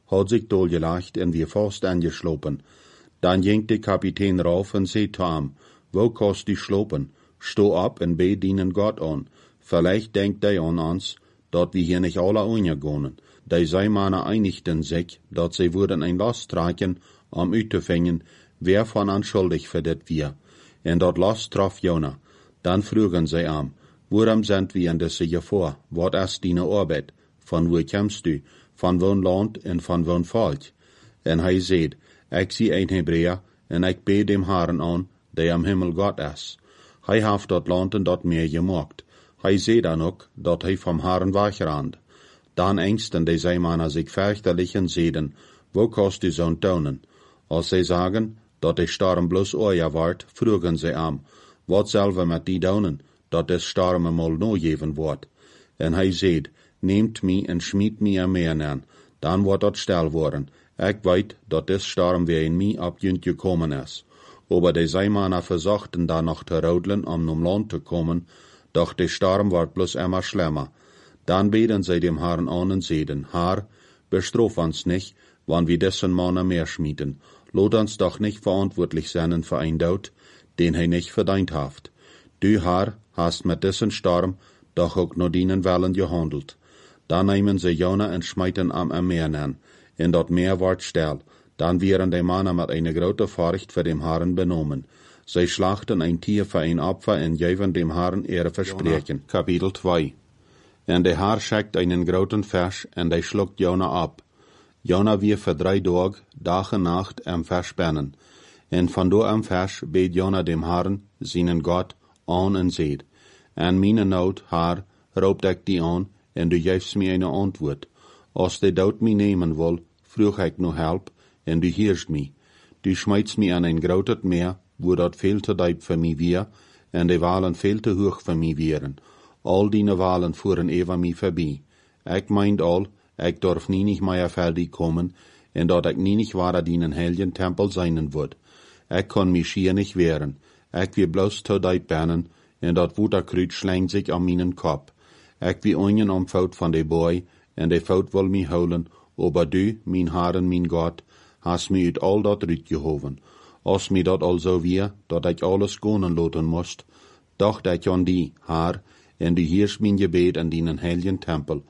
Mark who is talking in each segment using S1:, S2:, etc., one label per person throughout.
S1: hat sich dolgelacht en wir fast angeslopen. Dan ging de Kapitän rauf en zei zu ihm, wo kost die slopen? Sto ab en bed dienen Gott an. Vielleicht denkt hij an uns, dat wir hier nicht alle untergehen. Die Seemannen einigten sich, dat sie würden ein Last tragen, uitzufangen, wer von an schuldig für das wir. En dat Last traf Jona. Dann frugen sie ihm, warum sind wir in diese Gefahr? Wat ist deine Arbeit? Von wo kommst du? Von wo'n Land en von wo'n Volk? En hij zei, ik zie een Hebreer, en ik bid dem Herrn an, der am Himmel Gott is. Hij heeft dat Land en dat Meer gemaakt. Hij zei dan ook, dat hij vom Herrn wegrand. Dan ängsten die Seemannen sich fürchterlich en zeiden, wo kost du zo'n tonen? Als zij sagen, dat de storm bloß euer wordt, frugen zij am, wat zullen we met die doen, dat des storm mal no geven wordt? En hij zei, neemt mij en schmiet mij am Meer aan, dan wordt dat stil worden. Ik weet, dat des storm weer in mij op junt gekommen is. Aber die Seemannen versuchten dan noch te rodelen om om land te komen, doch de storm wordt bloß immer schlimmer. Dan beten zij dem Herrn an en zeiden, Herr, bestraf uns nicht, wann wir dessen Mannen mehr schmieden. Lot uns doch nicht verantwortlich sein für ein Tod, den hij nicht verdient haft. Du, Herr, hast mit dessen Storm doch auch nur dienen Wellen gehandelt. Dan nehmen sie Jona en schmeiten am Meer an, en dat Meer wordt stil. Dan wären die Mannen mit einer großen Furcht für dem Herrn benommen. Sie schlachten ein Tier für ein Opfer en geven dem Herrn ihre Versprechen. Kapitel 2. En de Herr schickt einen großen Fisch, en der schluckt Jona ab. Jona wir für 3 Tage, Tag und Nacht am Fisch spannen. En von do am Fisch bet Jona dem Herrn, seinen Gott, an en seed. En meine Not, Herr, roept ik die an, en du gevst mir eine Antwort. Als de dood mi nemen wil, vroeg ik no help, en du hierst mi. Du schmeitst mi an ein groot Meer, wo dat veel te diep für mi weer, en de Walen veel te hoog für mi wären. All die Walen fuhren over mi voorbij. Ik meint al, ik dorf nie nicht mehr fertig kommen, en dat ik nie nicht wahre dienen heiligen Tempel seinen wird. Ik kon mich hier nicht wehren. Ik wie bloß te diep bannen, en dat Wutterkruid schlägt sich an meinen Kopf. Ik wie onjen omfout van de boy, en de fout wil mi houden, aber du, mein Herren, mein Gott, hast mi uit al dat uitgehoven. Als mi dat al zo weer, dat ik alles gonen loten moest, dacht ik aan die, Herr, en du hierst mein Gebet an dienen heiligen Tempel.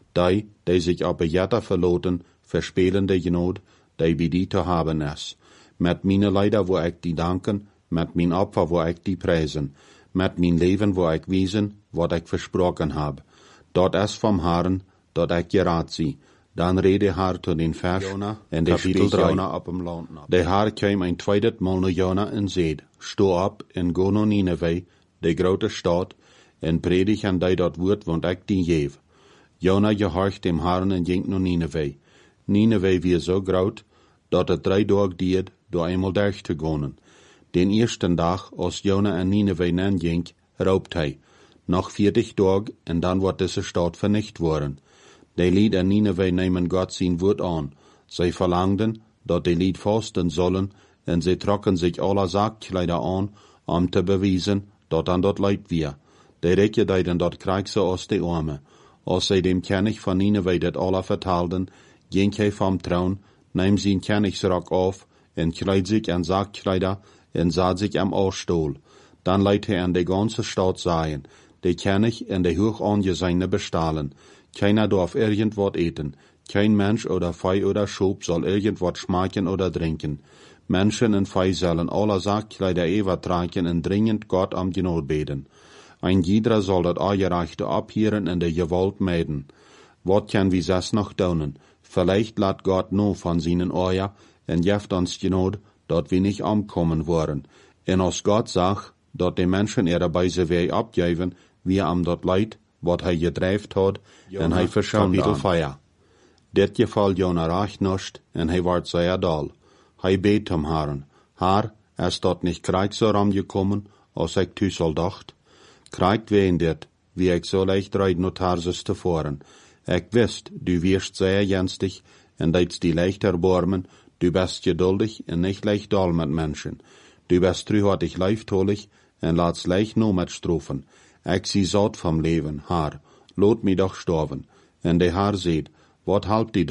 S1: Die sich aber jeder verloten, verspelende Genot, die wie die te haben is. Met meine Leider wo ik die danken, met mijn Opfer wo ik die preisen, met mijn Leben wo ik wiesen, wat ik versprochen hab. Dat is vom Herrn, dat ik geraad zie. Dan rede Herr zu den Vers, en de Kapitel 3. Jona op hem land. De Herr kwam ein zweites Mal naar Jona en zeid, sto op en go naar Nineveh, de grote stad, en predig aan die dat woord, want ik die geef. Jona gehorcht dem Herrn en ging naar Nineveh. Nineveh wie so groot, dat het 3 Tage diet, door eenmaal durch te gaan. Den eersten dag, als Jona in Nineveh nanging, roopt hij. Nog 40 Tage, en dan wordt deze stad vernicht worden. De lied in Nineveh nemen God zijn woord aan. Zij verlangden, dat de lied vasten zullen, en zij trokken zich alle Saakkleider aan, om te bewijzen, dat aan dat leid weer. De rijken deiden dat krijg ze als de arme. Als zij dem König van Nineveh dat alle vertelden, ging hij vom troon, neem zijn Königsrock auf, en kleid zich aan Saakkleider, en zat zich am Oorstoel. Dan leidt hij aan de ganze stad sagen, de König en de hoch angesehene bestahlen. Keiner darf irgendwas eten. Kein Mensch oder Vieh oder Schub soll irgendwas schmecken oder trinken. Menschen und Vieh sollen alle Saakkleider ewig tragen und dringend Gott am Genot beten. Ein jeder soll dat Angereichte abhieren und de Gewalt meiden. Wat kann wie das noch tun? Vielleicht lässt Gott nur von seinen Eier und jeft uns Genot, dat wir nicht umkommen wollen. En als Gott sagt, dat die Menschen ihre Beise Weg abgeben, wie am dat Leid, wat hij gedreven had, en hij verschoond Kapitel 4. Dit geval Jona recht nicht, en hij werd zeer dal. Hij beet hem Herren, Herr, is dat nicht Krieg so rangekommen, als ik tu sol dacht? Krieg ween dit, wie ik so leicht reid naar Tarsus te voren. Ik wist, du wirst sehr jenstig, en deitst die leicht erbarmen, du bist geduldig en nicht leicht dal mit Menschen. Du bist trühartig leiftolig, en laatst leicht no met strofen. Ik zie zat vom Leben, Herr, lot mi doch sterven. En de Herr seht, wat halbt die dort,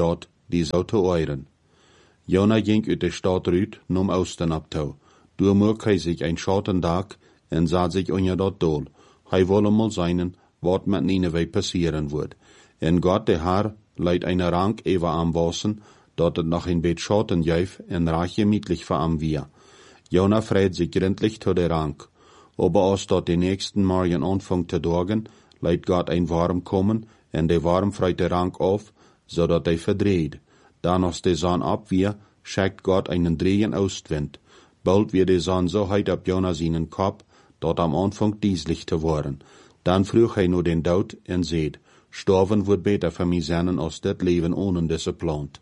S1: die zou te euren. Jona ging uit de stad uit, nom Osten abtau. Door moek hij zich een Schotendag en zat zich onder dat doel. Hij wolle mal seinen, wat met Nineveh passieren wordt. En God de Haar leidt eine Rank even aanwassen, dat het nog een beetje Schoten juif en reich gemütlich voor am wir. Jona freit sich gründlich zu der Rank. Aber als dort die nächsten Morgen anfängt zu dorgen, leidt Gott ein Warm kommen, en de Warm freit de Rank auf, zodat hij verdreht. Dan als de Sonne abwehr, schickt Gott einen drehen Ostwind. Bald wird de Sonne so heit ab Jona seinen Kopf, dort am Anfang dieslich zu worden. Dan vroeg hij nur den Dood en seht, sterven wordt beter für mich sein, als dat Leben ohne diese plant.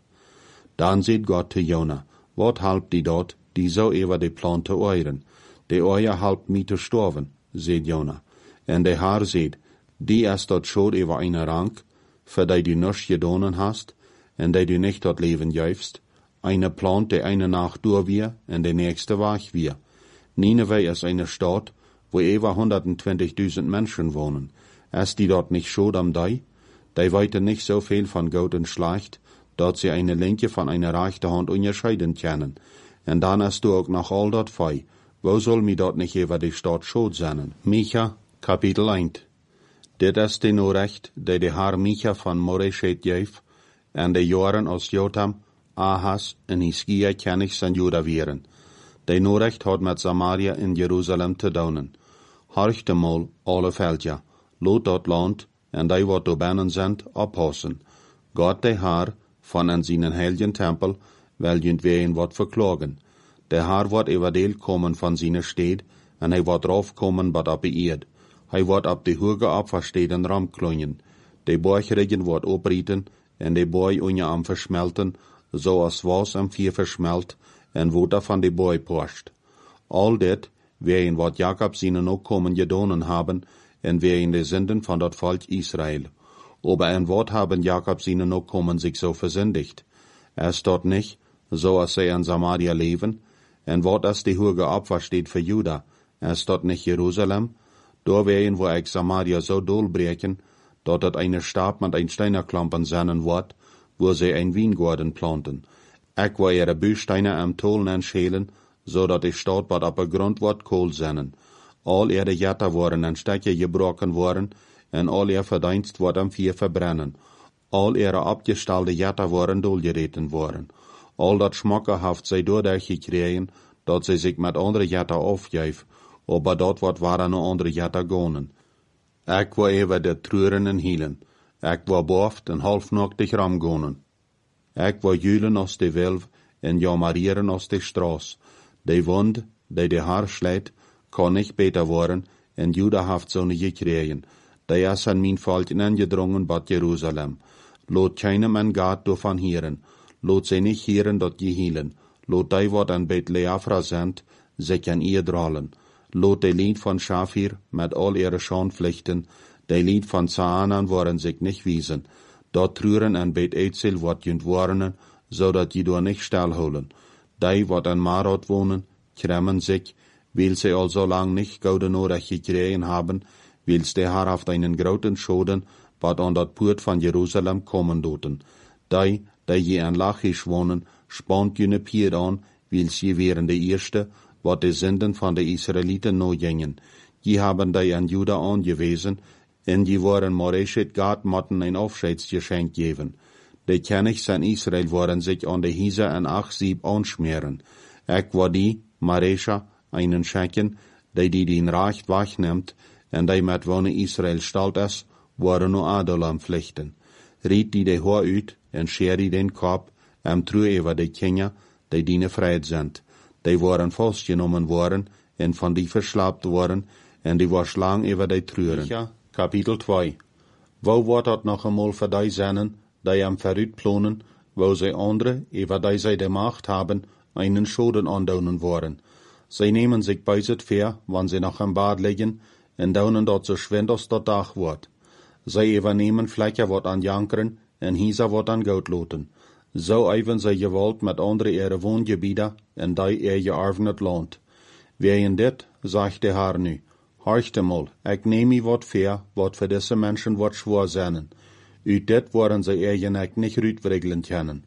S1: Dan seht Gott zu Jona, wat halpt die dort, die so über de Plan te euren. De euer halpt mich zu sterven, seht Jona. En de Haar seht, die ist dort schuld über eine Rank, für die du nichts gedonen hast, en die du nicht dort Leben jäufst. Eine plant, de eine Nacht durch wir, en de nächste wach wir. Nineveh ist eine Stadt, wo über 120.000 Menschen wohnen. Ist die dort nicht schuld am Dei? Die weiten nicht so viel von Gut und Schlecht, dort sie eine linke von einer rechten Hand unterscheiden können. En dann hast du auch noch all dort fei. Wo soll mi dort nicht über die Stadt schuld sein? Micha, Kapitel 1. Dit is de Norecht, de Haar Micha van Moreshet geef, en de jaren als Jotam, Ahas en Hiskia kennis en Juda vieren. De Norecht had met Samaria in Jeruzalem te doen. Horch de mol, alle veldja, loot dat land, en die wat door binnen zijn, oppassen. God de Haar, van en zijn heiligen tempel, welgend ween wat verklagen. De Haar wordt everdeel komen van zijn stad, en hij wordt raufkomen wat op de eerd. Hij wordt op de hoge opversteden ramklonjen. De borgrigen wordt oprieten, en de boy onder am versmelten, zoals was am vier versmelt, en water van de boy porscht. Al dit, wegen wat Jakob zijn ook komen gedonen haben, en wegen de Sünden van dat Volk Israel. Aber en wat haben Jakob zijn ook komen sich so versündigt? Dort nicht, so als sie in Samaria leben, en wat als die hoge Opfer steht für Juda, dort nicht Jerusalem? Door wegen wo ich Samaria so dolbreken, dort het eine Stab mit ein Steinerklampen seinen wordt, wo sie ein Weingarten planten. Ich wo ihre Büsteine am Tollen schälen, so dat die Stadt wat op de grond wordt kool sennen. Al ihre Jatter worden in Stücke gebrochen worden, en al ihr Verdienst wordt am Vier verbrennen. Al ihre abgestalde Jatter worden dolgereten worden. Al dat schmackerhaft zij doordat gekregen, dat zij zich met andere Jatter aufgeef, aber dort wordt waren no andere Jatter gonen. Ik wou even de treuren en hielen. Ik wou boft en halfnachtig ramgonen. Ik wou julen als de wilf en jamarieren als de straas. De wond, die de Haar schleidt, kan nicht beter worden, en Juda haft so ne gekregen. Die is an mijn volken ingedrongen bad Jerusalem. Lot keinem en gaat door van hieren. Lot zij nicht hieren dat je hielen. Lot die wat an Bet Leafra sind, sich an ihr drallen. Lot de Lied von Schafir mit all ihre Schandpflichten, de Lied von Zaanan waren sich nicht wiesen. Dort trüren an Bet Etzel wat jünd warnen, so dat je door nicht stelholen. Die wat an Marot wohnen, kremmen sich, weil sie all so lang nicht gaude nodig gekregen haben, weil de Haar auf einen groten Schoden, wat an dat Poort van Jerusalem kommen doten. Die je an Lachisch wohnen, spant jene Pier an, weil sie wären de Erste, wat de Sünden van de Israeliten no gingen. Die haben die an Juda angewiesen, en die waren Moreshet Gad motten ein Aufscheidsgeschenk geben. De Königs an Israel waren sich an de Hise en Achsieb anschmieren. Ik war die, Maresha, einen Schenken, die den Reich wachnimmt, en die met wonen Israel stalt is, waren no Adolam pflichten. Riet die de Haar uit, en scher die den Kopf, en true über de Kinder, die diene vreit sind. Die waren vastgenommen worden, en van die verslaapt worden, en die was lang über die treuren. Ja, Kapitel 2. Wo wordt dat nog eenmaal voor die zinnen, die am verruitplonen, wo zij andere, über die zij de Macht haben, einen Schoden andonen worden. Zij nemen sich bezit ver, wann sie noch im Bad liegen, en donen dort so schwind als dat Dag wordt. Zij übernehmen Flecken wat an Jankeren, en Hisa wat an Goutloten. So even zij gewollt met andere ihre Wohngebiete, en die gearven het land. Wegen dit, sagt de Haar nu, horchte mal, ik neem mij wat ver, wat voor deze mensen wat schwor zijn. Uit dit worden zij eigenlijk niet uitwriggelen kunnen.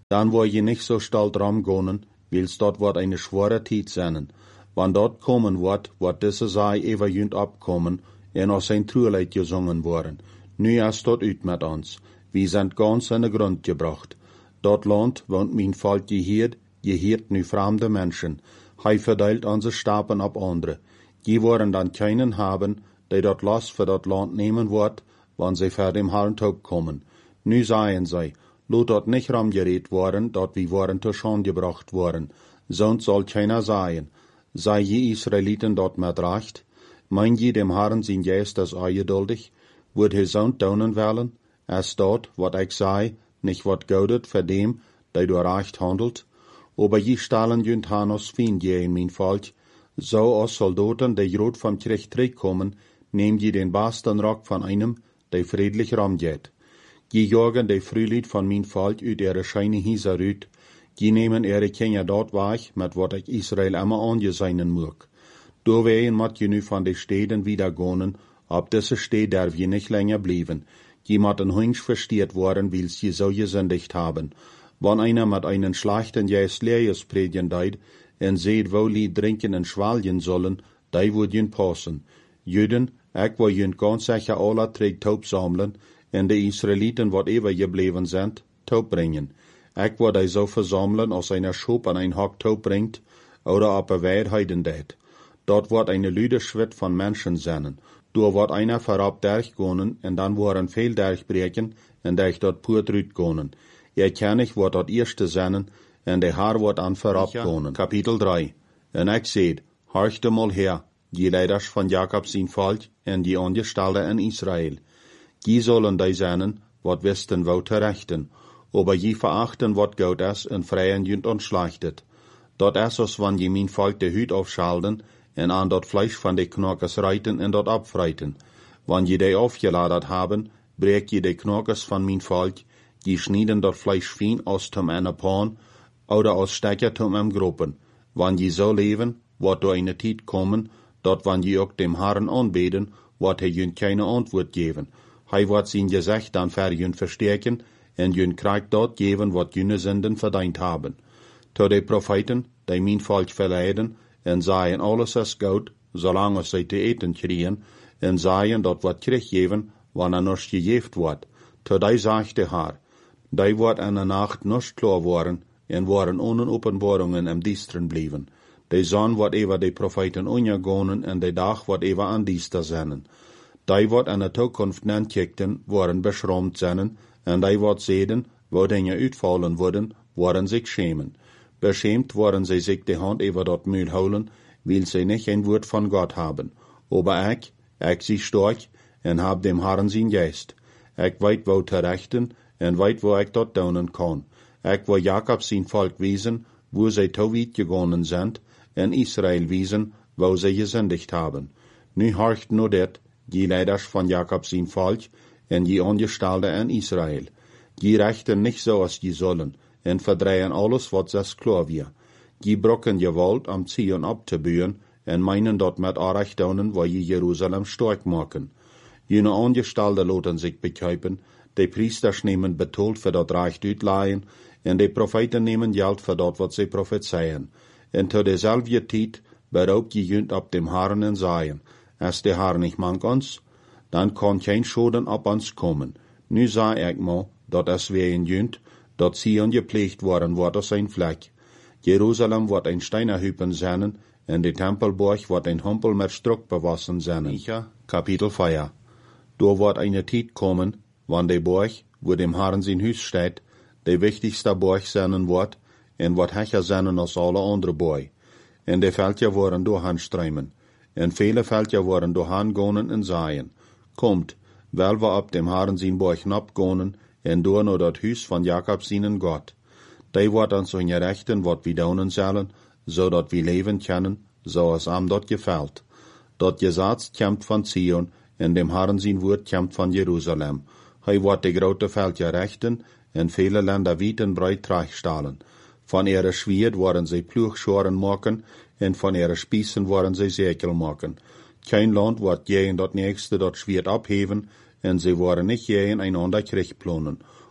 S1: Dann war je nicht so stalt ramgonen, wils dort wird eine schwere Tijd sein. Wann dort kommen wird diese sei ever jünd abkommen, en aus sein Trueleid gesungen worden. Nu ist dort uit mit uns. Wir sind ganz in den Grund gebracht. Dort Land wohnt mein Volk gehiert nu fremde Menschen. Hij verteilt unsere Staben ab andere. Die wollen dann keinen haben, der dort Last für dort Land nehmen wird, wann sie vor dem Herrn Tag kommen. Nu seien sie, lot dort nicht ramgeredet worden, dort wie waren zur Schande gebracht worden. Sonst soll keiner sein. Sei je Israeliten dort mit Recht? Mein je dem Herrn sein Geist das ungeduldig? Wird er sonst daunen wollen? Es dort, wat ich sei, nicht wat gaudet für dem, der du Recht handelt? Aber je stahlen jünd Hanos Fiend je in mein Volk, so als Soldaten, die rot vom Krieg zurückkommen, nehmen je den besten Rock von einem, der friedlich ramgeht. Je jagen die Frühlied von mein Volk ut ihre scheine Hieser rüt, je nehmen ihre Kinder dort weich, mit wat ich Israel immer angeseinen mög. Du wehen mat je nu von de Städten wieder gonen, ab diese Städte darf je nicht länger blieben. Je mat ein Hunsch verstiert worden, wils je so gesündigt haben. Wann einer mit einen schlechten Geist Lehrjes predigen deit, en seht, wo li trinken en schwaljen sollen, die würd jün passen. Jüden, ich wo jün ganz sicher alle trägt Taub sammeln, en de Israeliten, wat ever gebleven sind, Taub bringen. Ich wo die so versammeln, als einer Schub an ein Hack Taub bringt, oder ab a Weid heiden det. Dort wird eine lüde Schritt von Menschen sein. Du wird einer vorab durchgehen, en dann worden viel durchbrechen, en durch dort pur drütgehen. Erkennig wird dort erste sein, en der Herr wird an vorab gehen. Kapitel 3. En ich seht, horchte mal her, die Leiders von Jakob sein Volk, en die Angestellte in Israel. Die sollen die sein, wat wisten wo rechten, aber je verachten wat Gott ist, en freien jünd und schlechtet. Dort ist es, wann je mein Volk de Hüt aufschalten, en an dort Fleisch von de Knockes reiten en dort abfreiten. Wann je de aufgeladet haben, brek je de Knockes von mein Volk, die schneiden dort Fleisch fein aus zum eine Pan, oder aus Stecker zum einem Gruppen. Wann je so leben, wird do eine Tijd kommen, dort wann je auch dem Herrn anbeten, wird er jün keine Antwort geben. Hij wird sein Gesicht dann für jün verstärken, en jün kriegt dort geben, wat jüne Sünden verdient haben. To de Propheten, die mein Volk verleiden, en sagen alles ist gut, solange sie te eten kriegen, en sagen dort wat Krieg geben, wann noch gejeft wird. To die sagt der Herr, die wird in der Nacht nicht klar worden, en waren ohne Openbarungen im Diensten blieben. Die Sonne wird ever die Propheten untergehen, en die Tag wird ever an Dienster sein. Die wird in der Zukunft nankickten, waren beschraumt sein, en die wird sehen, wo Dinge uitfallen würden, worden sich schämen. Beschämt worden sie sich die Hand über dort Mühl holen, weil sie nicht ein Wort von Gott haben. Aber ich sie stark, en hab dem Herrn sein Geist. Ich weit wo zu rechten, en weit wo ich dort daunen kann. Ich wo Jakob sein Volk wiesen, wo sie zu weit gegangen sind, en Israel wiesen, wo sie gesündigt haben. Nu horcht nur det, die Leiders von Jakob sein Volk, en die Angestellte in Israel. Die rechten nicht so, als die sollen, en verdrehen alles, wat es klar wir. Die brocken Gewalt am Zion abzubühen, en meinen dort mit Arachtonen, wo je Jerusalem stark machen. Jene Angestellte loten sich bekäupen, die Priester nehmen Betold für dort Reich uitleihen, en die Propheten nehmen Geld für dort, wat sie prophezeien. En zu derselben Tijd beraubt je jünd ab dem Herrn en seien, als der Herr nicht mag uns, dann kann kein Schaden ab uns kommen. Nu sag ich mal, dort es wir in jünd, dort Zion gepflegt worden wird aus ein Fleck. Jerusalem wird ein Steinerhüpen sein, en die Tempelburg wird ein Humpel mit Struck bewassen sein. Micha, Kapitel 4. Da wird eine Tijd kommen, wann die Burg, wo dem Herrn sein Hüs steht, die wichtigste Burg sein wird, en wird hecher sein als alle andere Burg. En die Felder worden durchstreimen, en viele Felder worden durchgehen en seien. Kommt, weil wir ab dem Herrn sein Burg abgehen, en door nur dat Hüs von Jakob seinen Gott. Die wird uns in Rechten, wat wir daunen sollen, so dat wir leben können, so es am dort gefällt. Dort Gesetz kämpft von Zion, en dem Herrn sein Wort kämpft von Jerusalem. Hij wird die grote Felder rechten, en viele Länder weit en breit trachstahlen. Von ihre Schwert worden sie Plugschoren machen, en von ihre Spießen worden sie Säkel machen. Kein Land wird je in dat nächste dort Schwert abheben, en sie wollen nicht je in einander Krieg planen.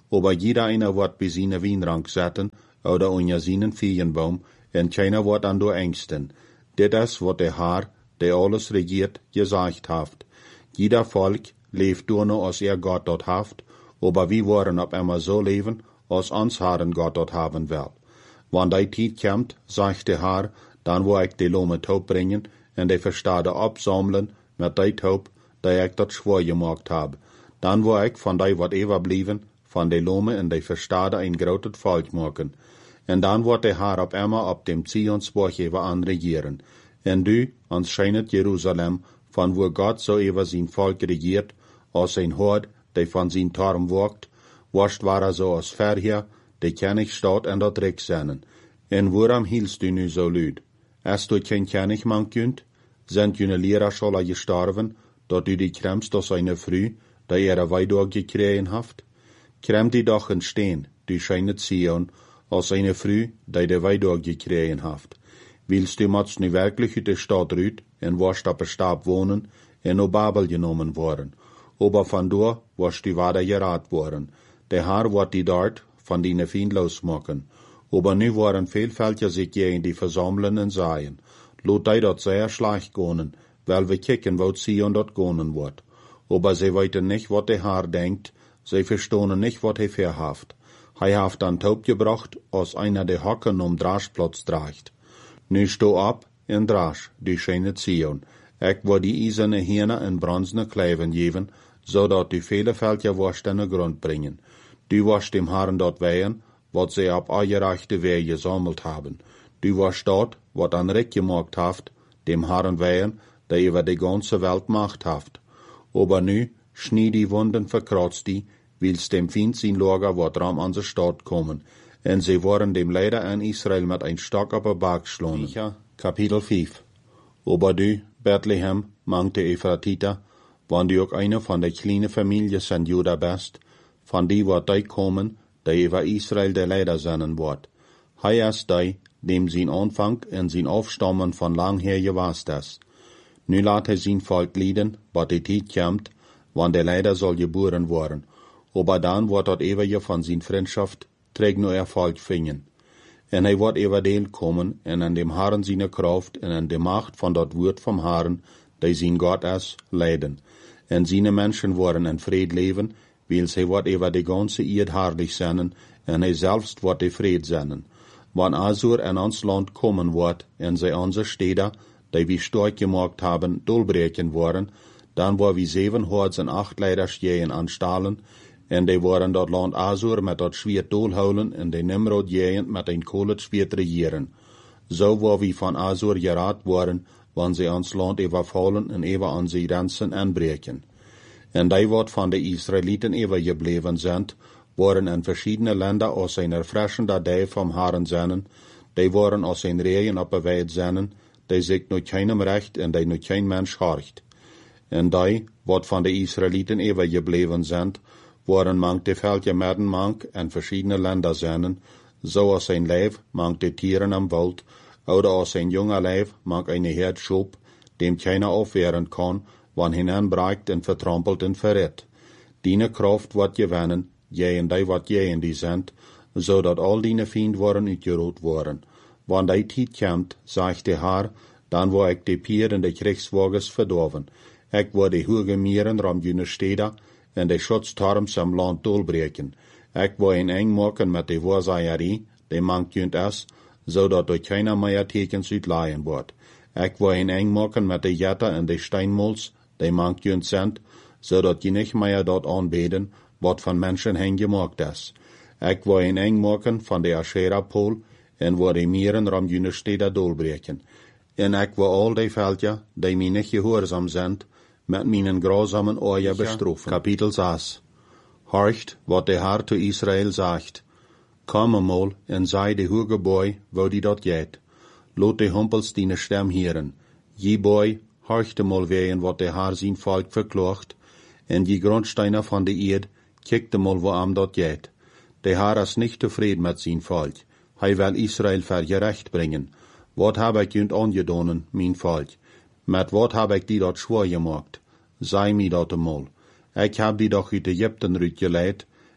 S1: aber jeder einer wird bei seiner Wienrank setzen, oder unter seinen Feigenbaum, en keiner wird an der Ängsten. Dit is wat der Herr, der alles regiert, gesagt haft. Jeder Volk leeft door nur, als Gott dort haft, aber wir wollen ab immer so leben, als uns Herren Gott dort haben will. Wann die Zeit kommt, sagt der Herr, dann wo ich die Lome Taub bringen, en die Verstade absammeln, mit die Taub, die ich dort schwor gemacht habe. Dann wo ich von die wat überblieben, von die Lome en die Verstade ein großes Volk machen. En dann wird der Herr ab immer ab dem Zionsburg über anregieren. En du, ans scheinet Jerusalem, von wo Gott so über sein Volk regiert, aus sein Hort, der von sein Turm wogt, wascht war er so aus Verheer, der König staut en dort Reck seinen. En woran hielst du nu so lüd? Hast du kein König man könnt? Sind jene Lehrer schon gestorben, dort du die kremst aus einer Früh, da ihre Weidor gekriegen haft? Krem die doch in Stehen, du scheinet Zion, aus einer Früh, da die Weidor gekriegen haft. Willst du mats nu wirklich uit de Stadt rüt, en warst op een Stab wohnen, en op Babel genommen worden. Aber von dort warst du weiter gerat worden. Der Herr wird die dort von deine Feind losmachen. Aber nu waren vielfältiger sich gegen die Versammlungen seien. Lot die dort sehr schlecht gehen, weil wir kicken, wo Zion dort gehen wird. Aber sie weiten nicht, was der Herr denkt, sie verstehen nicht, was er verhaft. Er haft dann Taub gebracht, als einer der Hocken Draschplatz dracht. Nu sto ab en drasch, die schöne Zion. Ik wil die eiserne Hirne en bronzene Kleiven geven, zodat die viele Felder worst in de Grund bringen. Du wirst dem Herrn dort wehen, wat sie ab eugerechte Wehe gesammelt haben. Du wirst dort, wat an Reck gemacht haft, dem Herrn wehen, der über die ganze Welt Macht haft. Aber nu, schnie die Wunden verkratzt die, wils dem Feind sein Lager wat ram an se Stadt kommen. En sie waren dem Leider in Israel mit ein Stock auf der Back geschlagen. Kapitel 5. Aber du, Bethlehem, mangte Ephratita, wann du auch eine von der kleinen Familie sind Juda bist, von die wird die kommen, der über Israel der Leider sein wird. Hei ist die, dem sein Anfang und sein Aufstammen von lang her gewast ist. Nu lat sein Volk lieden, wat die Zeit kommt, wann der Leider soll geboren worden. Aber dann wird dort ewige von sein Freundschaft trägt nur Erfolg fingen. En hij wordt everdeel kommen, en an dem Herrn seine Kraft, en an der Macht von dort Wort vom Herrn, der sein Gott ist, leiden. En seine Menschen worden in Fried leben, weil sie wird über die ganze Erde herrlich sein, en hij selbst wird die Fried sein. Wann Asur in ons Land kommen wird, en sie unsere Städte, die wir stark gemacht haben, durchbrechen worden, dann war wie 708 Leiderstehen anstahlen, en die waren dat Land Asur met dat Schwert doorhouden en de Nimrod jegend met een kolenschwert regieren. So war wie von Asur geraad worden, wann sie ons Land überfallen en über onze Grenzen anbreken. En die wat van de Israeliten übergebleven sind, waren in verschiedene Länder aus een erfrischender Dei vom Herrn sennen, die waren aus een Regen op de Welt sennen, die sich nur keinem recht en die nur kein Mensch horcht. En die, wat van de Israeliten übergebleven sind, waren mank de Völker Merden mank en verschiedene Länder sennen, so als ein Leib mank de Tieren am Wald, oder als ein junger Leib mank eine Herd Schub, dem keiner aufwehren kann, wann hinanbreicht en vertrampelt en verrät. Diene Kraft wird gewinnen, jeen die wat jeen die sind, so dat all diene Feind waren uitgeroot worden. Wann die Tijd komt, sagt der Herr, dann wo ik de Pieren de Kriegswagens verdorven. Ik wo de hoge Mieren ram jene Städte, en de Schutzturms am Land doorbreken. Ik wil een eng maken met de waarzaaierie, die man kunt is, zodat er keiner meer tekens uitlaaien wordt. Ik wil een eng maken met de jetten en de steinmols, die man kunt zijn, zodat je niet meer dat aanbeden, wat van mensen hen gemaakt is. Ik wil een eng maken van de Asherah-pool, en waar de mieren ram jene steden doorbreken. En ik wil al die velden, die mij niet gehoorzaam zijn, met mijn grausamen ogen bestroffen. Kapitel 6. Horcht, wat de Herr zu Israel sagt. Komm einmal en sei de hoge boy, wo die dort geht. Lot de humpels dine Stem hieren. Je boy, horcht einmal wehen, wat de Herr sein Volk verklocht, en je Grundsteiner von de Erd, kijkt einmal, wo am dort geht. De Herr is nicht tevreden met sein Volk. Hij will Israel vergerecht bringen. Wat heb ik junt aangedonen, mijn Volk? Met wat heb ik die dort schwor gemacht? Sei mi dat einmal. Ik heb die doch uit Egypten uitgeleid,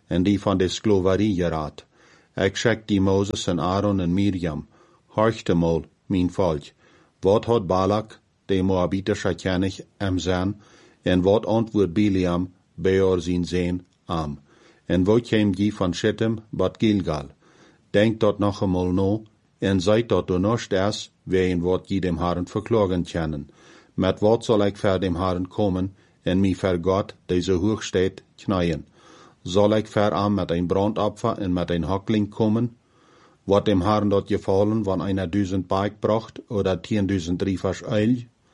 S1: en die van de skloverie geraad. Ik schek die Moses en Aaron en Miriam, horchte mal, mijn volk, wat had Balak, de Moabitische König, zijn, en wat antwoord Biliam, Beor zijn zeen, am. En wat kwam die van Shittim, bat Gilgal. Denk dat nog eenmaal no, en zijt dat du nog is, ween wat je dem Herren verklagen kennen. Met wat zal ik ver dem Herren komen, en mij ver God, die zo hoog steht, knijden? Zal ik ver aan met een brandopfer en met een hakling komen? Wat dem Herren dat gevallen, van einer 1000 Berg bracht, oder 10.000 riefers Eil?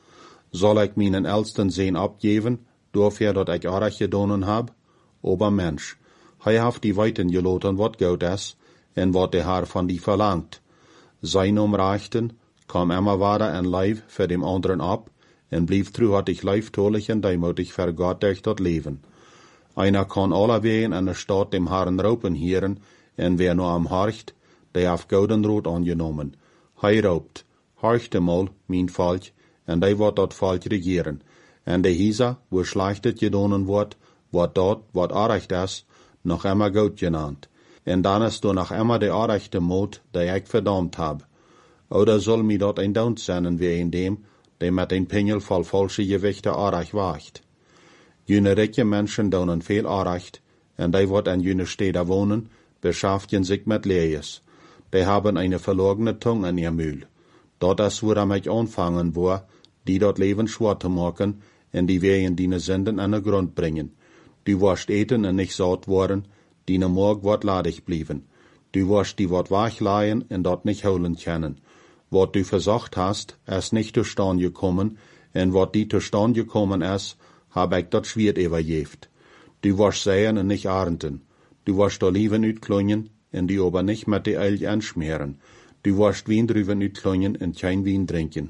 S1: Zal ik mijn elsten zeen abgeven, dafür dat ik arg gedonen heb? Aber Mensch, hij heeft die weiten geloten wat goed is, en wat de Herr van die verlangt. Zijn omreichten, kwam immer wader en lijf voor dem anderen ab, en blieb truhartig lieftolig en deimotig voor God durch dat leven. Einer kan allerwegen in de stad dem Herren roepen hieren, en wer nur am horcht, der heeft gouden rood aangenomen. Hij roept, horchte mal, mijn volk, en die wordt dat volk regieren. En de Hisa, wo schlechtet gedonen wordt, wordt dat, wat arecht is, nog immer goed genannt. En dan is du nog immer de arechte moed, die ik verdammt heb. Oder soll mi dat een daunt zijn wie een dem, die met een pingel vol falsche gewichte arecht wacht. Jene rijke mensen doen veel arecht, en die wat in jene steden wonen, beschaffen zich met lees. Die haben eine verlogene Tongue in ihr Mühl. Dat is woran ich anfangen wo, die dat Leben schwer te maken, en die wegen die Sünden an den Grund bringen. Du wirst eten en nicht satt worden, die morg wat ladig blieben. Du wirst die wat wegleihen en dat nicht holen können. Wat du versucht hast, ist nicht zustande gekommen, en wat die zustande gekommen ist, hab ich dat schwert überjeft. Du wirst säen en nicht ernten. Du wirst da Leben uitklonjen, en die aber nicht mit de Eil anschmieren. Du wirst Wein drüben uitklonjen en kein Wein trinken.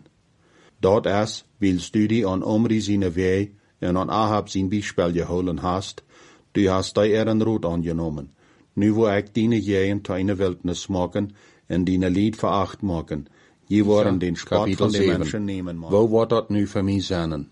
S1: Dat is, willst du die an Omri seine Weh en an Ahab sein Beispiel geholen hast, du hast die Ehrenrot angenommen. Nu wo ich deine Jähen zu einer Wildnis machen, en deine Lied veracht machen. Je worden den Spott von den Menschen nehmen. Wo wordt dat nu für mich sein?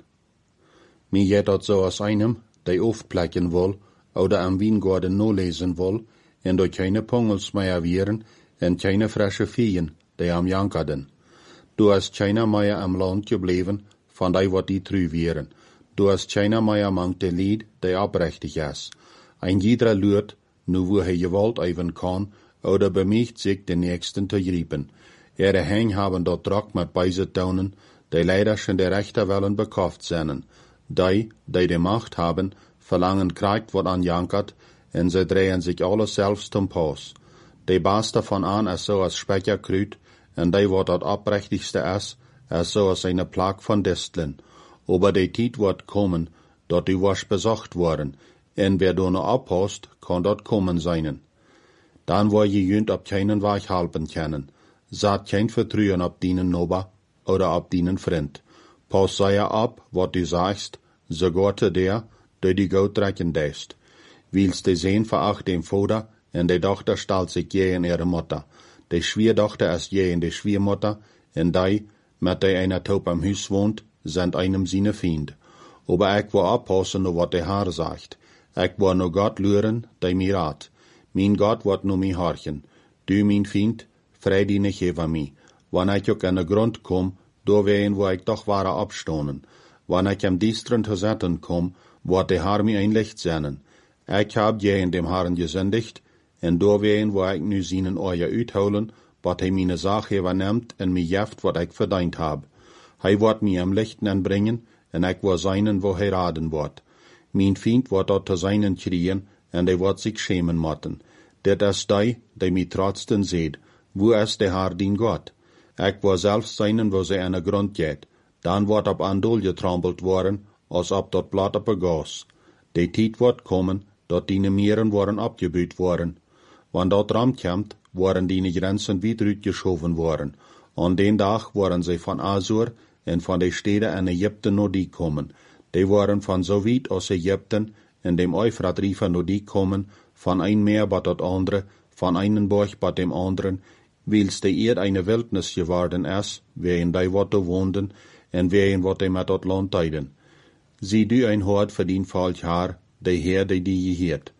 S1: Mir geht dat so aus einem, der oft plekken will, oder am Weingarten no lesen will, en durch keine Pongels mehr wieren, en keine frische Viehen, die am jankerden. Du hast keiner mehr am Land gebleven, von die wat die trü wieren. Du hast keiner mehr among de Lied, die abrechtig is. Ein jeder lürt, nu wo hij gewalt even kann, oder bemicht sich den Nächsten zu griepen. Heng haben dort Druck mit beise Daunen, die leider schon der Rechter wollen bekauft sind. Die de Macht haben, verlangen kriegt wat an jankert, en sie drehen sich alles selbst zum Pass. Die Bas davon an is so als Specher krüt, en die wat dat abrechtigste is so als eine Plag von Disteln. Aber die Tijd wird kommen, dat du wirst besucht worden, en wer du noch abhast, kann dort kommen sein. Dann wo je jünt ab keinen Weg halten können. Saat kein Vertrauen ab deinen Nober oder ab deinen Freund. Pass sei ab, wat du sagst, so Gott der, der die Gott recken deist. Willst du sehen veracht dem Vater, en die Tochter stellt sich je in ihre Mutter. Die Schwiertochter ist je in die Schwiermutter, en die, mit der einer Taub am Haus wohnt, sind einem seine Feind. Aber ich will abpassen, nur wat der Herr sagt. Ich will nur Gott lüren, der mir rat. Mein Gott wird nur mich horchen. Du, mein Feind, frei die nicht über mich. Wann ich auch an den Grund komm, da wehen, wo ich doch wahre abstonen. Wann ich am Diestren zu setzen komm, wird der Herr mir ein Licht senden. Ich hab je in dem Herrn gesündigt, en da wehen, wo ich nu seinen Euer uitholen, wat hij meine Sache übernimmt en mir jeft, wat ich verdient hab. Hij wird mir am Lichten anbringen, en ich will seinen, wo hij raden wird. Mein Feind wird dort zu seinen kriegen, en der wird sich schämen motten. Dit is die mich trotzdem seht. Wo ist der Herr din Gott? Ich will selbst seinen, wo sie an den Grund geht. Dann wird ab Andol getrampelt worden, als ob dort Blatt op Gas. Die Tijd wird kommen, dat die Mieren worden abgebüht worden. Wann dort Ram kommt, worden die Grenzen wieder uitgeschoven worden. An den Tag waren sie von Asur en von den Städten in Ägypten nur die kommen. Die waren von so weit aus Ägypten in dem Euphrat-Riefer nur die kommen, von ein Meer bat dat andere, von einen Borch bat dem anderen, wils die Erd eine Wildnis geworden is, wien die wat da woonden, en wien wat die met dat Land teiden. Sie du ein Hort für den Volk haar, die Heer die geheert.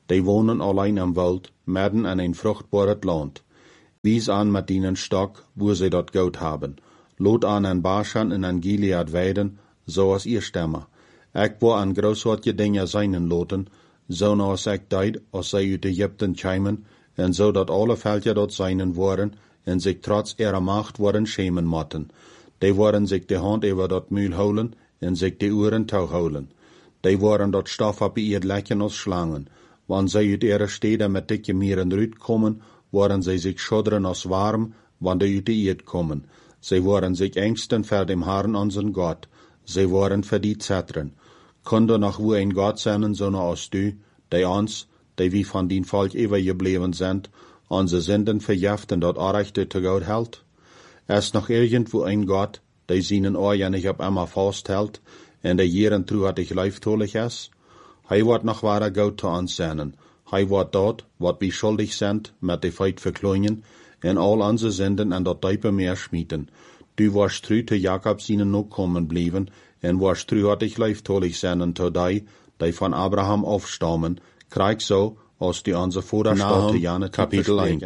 S1: Die wohnen allein am Wald, midden in een fruchtbares Land. Wies an mit ihnen Stock, wo sie dort gut haben. Lot an en Baschan in en Gilead weiden, so als ihr Stämmer. Ik wo an großartige Dinge seinen loten, so als ik deed, als zij uit Egypten kwamen, en zo dat alle Völker dort seinen worden, en sich trotz ihrer Macht worden schämen motten. Die worden sich die Hand über dort Mühl holen, en sich die Uhren tau holen. Die worden dort Stoff ab ihr lecken als Schlangen. Wann zij uit ihre Städte mit dicke Mieren rüt kommen, worden zij sich schudderen als warm, wann die uit die Erd kommen. Sie worden sich ängsten vor dem Herrn unseren Gott. Sie worden für die Zetren. Kunde noch wo ein Gott sein, so als du, die uns, die wie von din Volk übergeblieben sind, unsere Sünden verjäften dort Arrechte zu Gott hält? Es noch irgendwo ein Gott, der seinen Ohren nicht auf einmal festhält, und der jeden truhartig leiftolig ist? Hij wird noch wahrer Gott zu uns sein. Hij wird dort, wat wir schuldig sind, mit de Feit verkleinen, en all unsere Sünden an dort Deipe Meer schmieden. Du warst treu zu Jakob seinen Nachkommen blieben, en warst truhartig leiftolig sein zu die von Abraham aufstammen, krieg so, als die unsere Vorderstadt Janet Kapitel 1.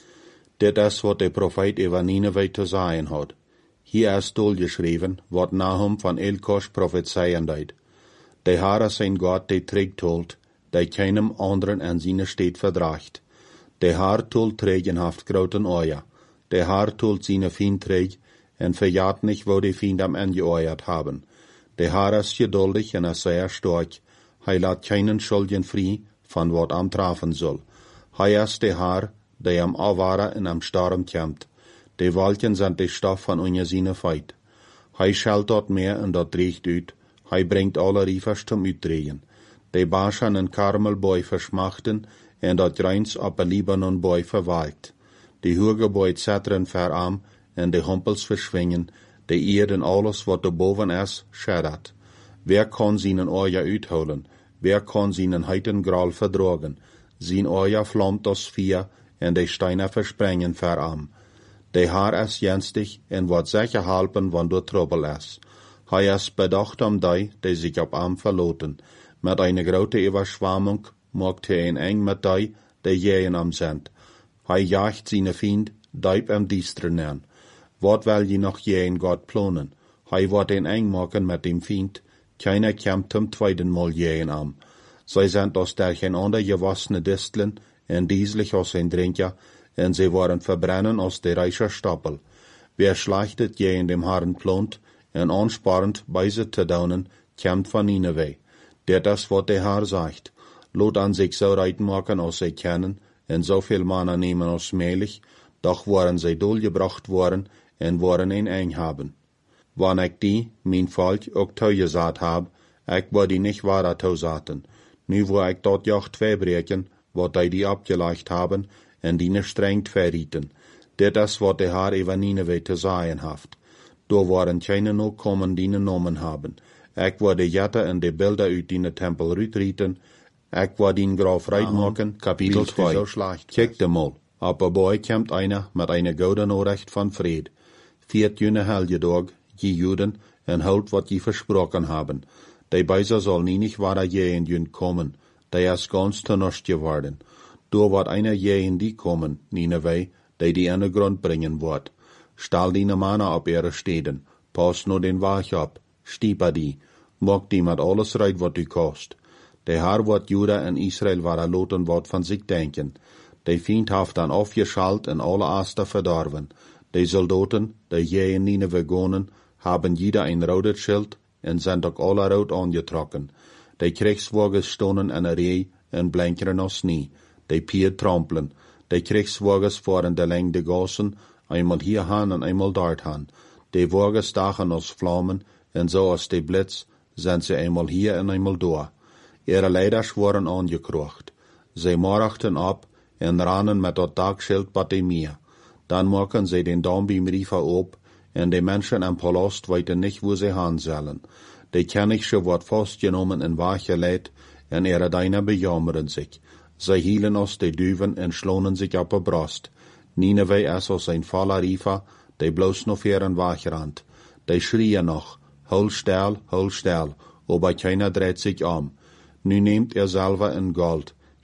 S1: Dit is wat de Prophet über Nineveh zu sagen hat. Hier ist geschrieben, wat Nahum von Elkosch prophezeien deed. Der Herr sein Gott, der trägt holt, der keinem anderen an seine Stadt verdracht. Der Herr tut trägenhaft groten Euer. Der Herr tut seine Fiend träg, en verjagt nicht, wo die Fiend am angeeuert haben. Der Herr ist geduldig en ist sehr stark. Hij laat keinen Schuldigen frei, von wat am trafen soll. Hij ist der Herr, der am Awara en am Sturm kämpft. Die Wolken sind die Stoff von unser seine Feit. Hij schalt dort mehr en dort riecht uit. Hij bringt alle Riefers zum Uitdrehen. Die Baschan en Karmelboi verschmachten, en dort reins op een Libanonboi verwalkt. Die Hurgeboi zetteren verarm, en de Humpels verschwingen, die Erden alles wat er boven is, scheddert. Wer kann seinen Euer uitholen? Wer kann seinen heiten Graal verdragen? Sein Euer flammt aus Vier, en de Steine versprengen verarm. De Haar is jenstig, en wat sicher halpen, wann du Trouble is. Hij is bedacht die sich op am verloten. Met eine grote Überschwammung maakt hij een eng met die jähen am sind. Hij jaagt seine Fiend, diep am Diesteren an. Wat wil je noch jähen Gott planen? Hij wordt een eng maken met dem Fiend. Keiner kämpft zum zweiten Mal jähen am. Zij sind aus der geen ander gewassene Disteln, en dieslich aus ein Drinker, en sie waren verbrennen aus der reicher Stapel. Wer schlachtet jähen dem Herrn plant, en ansparend bei sie zu daunen, kämpft von Nineveh. Der das, wat der Herr sagt. Lot an sich so reiten machen, als sie kennen, en so viel Manner nehmen als mählich, doch waren sie durchgebracht worden, en waren ein eng haben. Wann ich die, mein Volk, auch teugesat hab, ich war die nicht wahrer tausaten. Nu wo ich dort joch zwei breken, wat die abgeleicht haben, en die nicht streng verrieten. Dit is wat der Herr über Nineveh zu sagen haft. Da waren keine Nachkommen, die Namen haben. Ich war die Jette en die Bilder uit die Tempel rütrieten. Ich war den Graf reitmaken, Kapitel 2. Kijk de mal, aber bei kommt einer mit einer gouden Nachricht von Fried. 4 jüne Helgedag, je Juden, en holt wat je versprochen haben. Die Beiser soll nie nicht wahrer jähen jünd kommen, die ist ganz ternuscht geworden. Da wird einer jähen die kommen, Nineveh, die an den Grund bringen wird. Stahl die Männer ab ihre Städten, pass nur den Wach ab, stieper die, mag die mit alles reit, wat du kost. Der Herr wird Juda en Israel wahrer loten wat von sich denken. Die Fiend haft dann aufgeschalt en alle Aster verdorven. Die Soldaten, die jähen Nineveh gonen, haben jeder ein rotes Schild, en sind ook alle rood angetrokken. Die Kriegswagen stonden in een rij en blinkeren als nie. Die pier trampelen. Die Kriegswagens fahren de leng de gassen, einmal hier han en einmal dort han. Die Wagen stachen als Flammen, en zo als die Blitz, sind sie einmal hier en einmal da. Ihre Leiders waren angekrocht. Sie marchten ab en rannen met dat Dagschild bei dem Meer. Dann machen sie den Damm beim Riefer op, en die Menschen am Palast weten nicht, wo sie han sollen. Die Königse wird festgenommen en wachgelegt, en ihre Diener bejammern sich. Sie hielen aus die Düven en schlonen sich op de Brust. Nineveh ist aus ein voller Riefer, die bloß noch ihren wachrannt. Die schrien noch, hol still, aber keiner dreht sich um. Nu nehmt selber in Gold,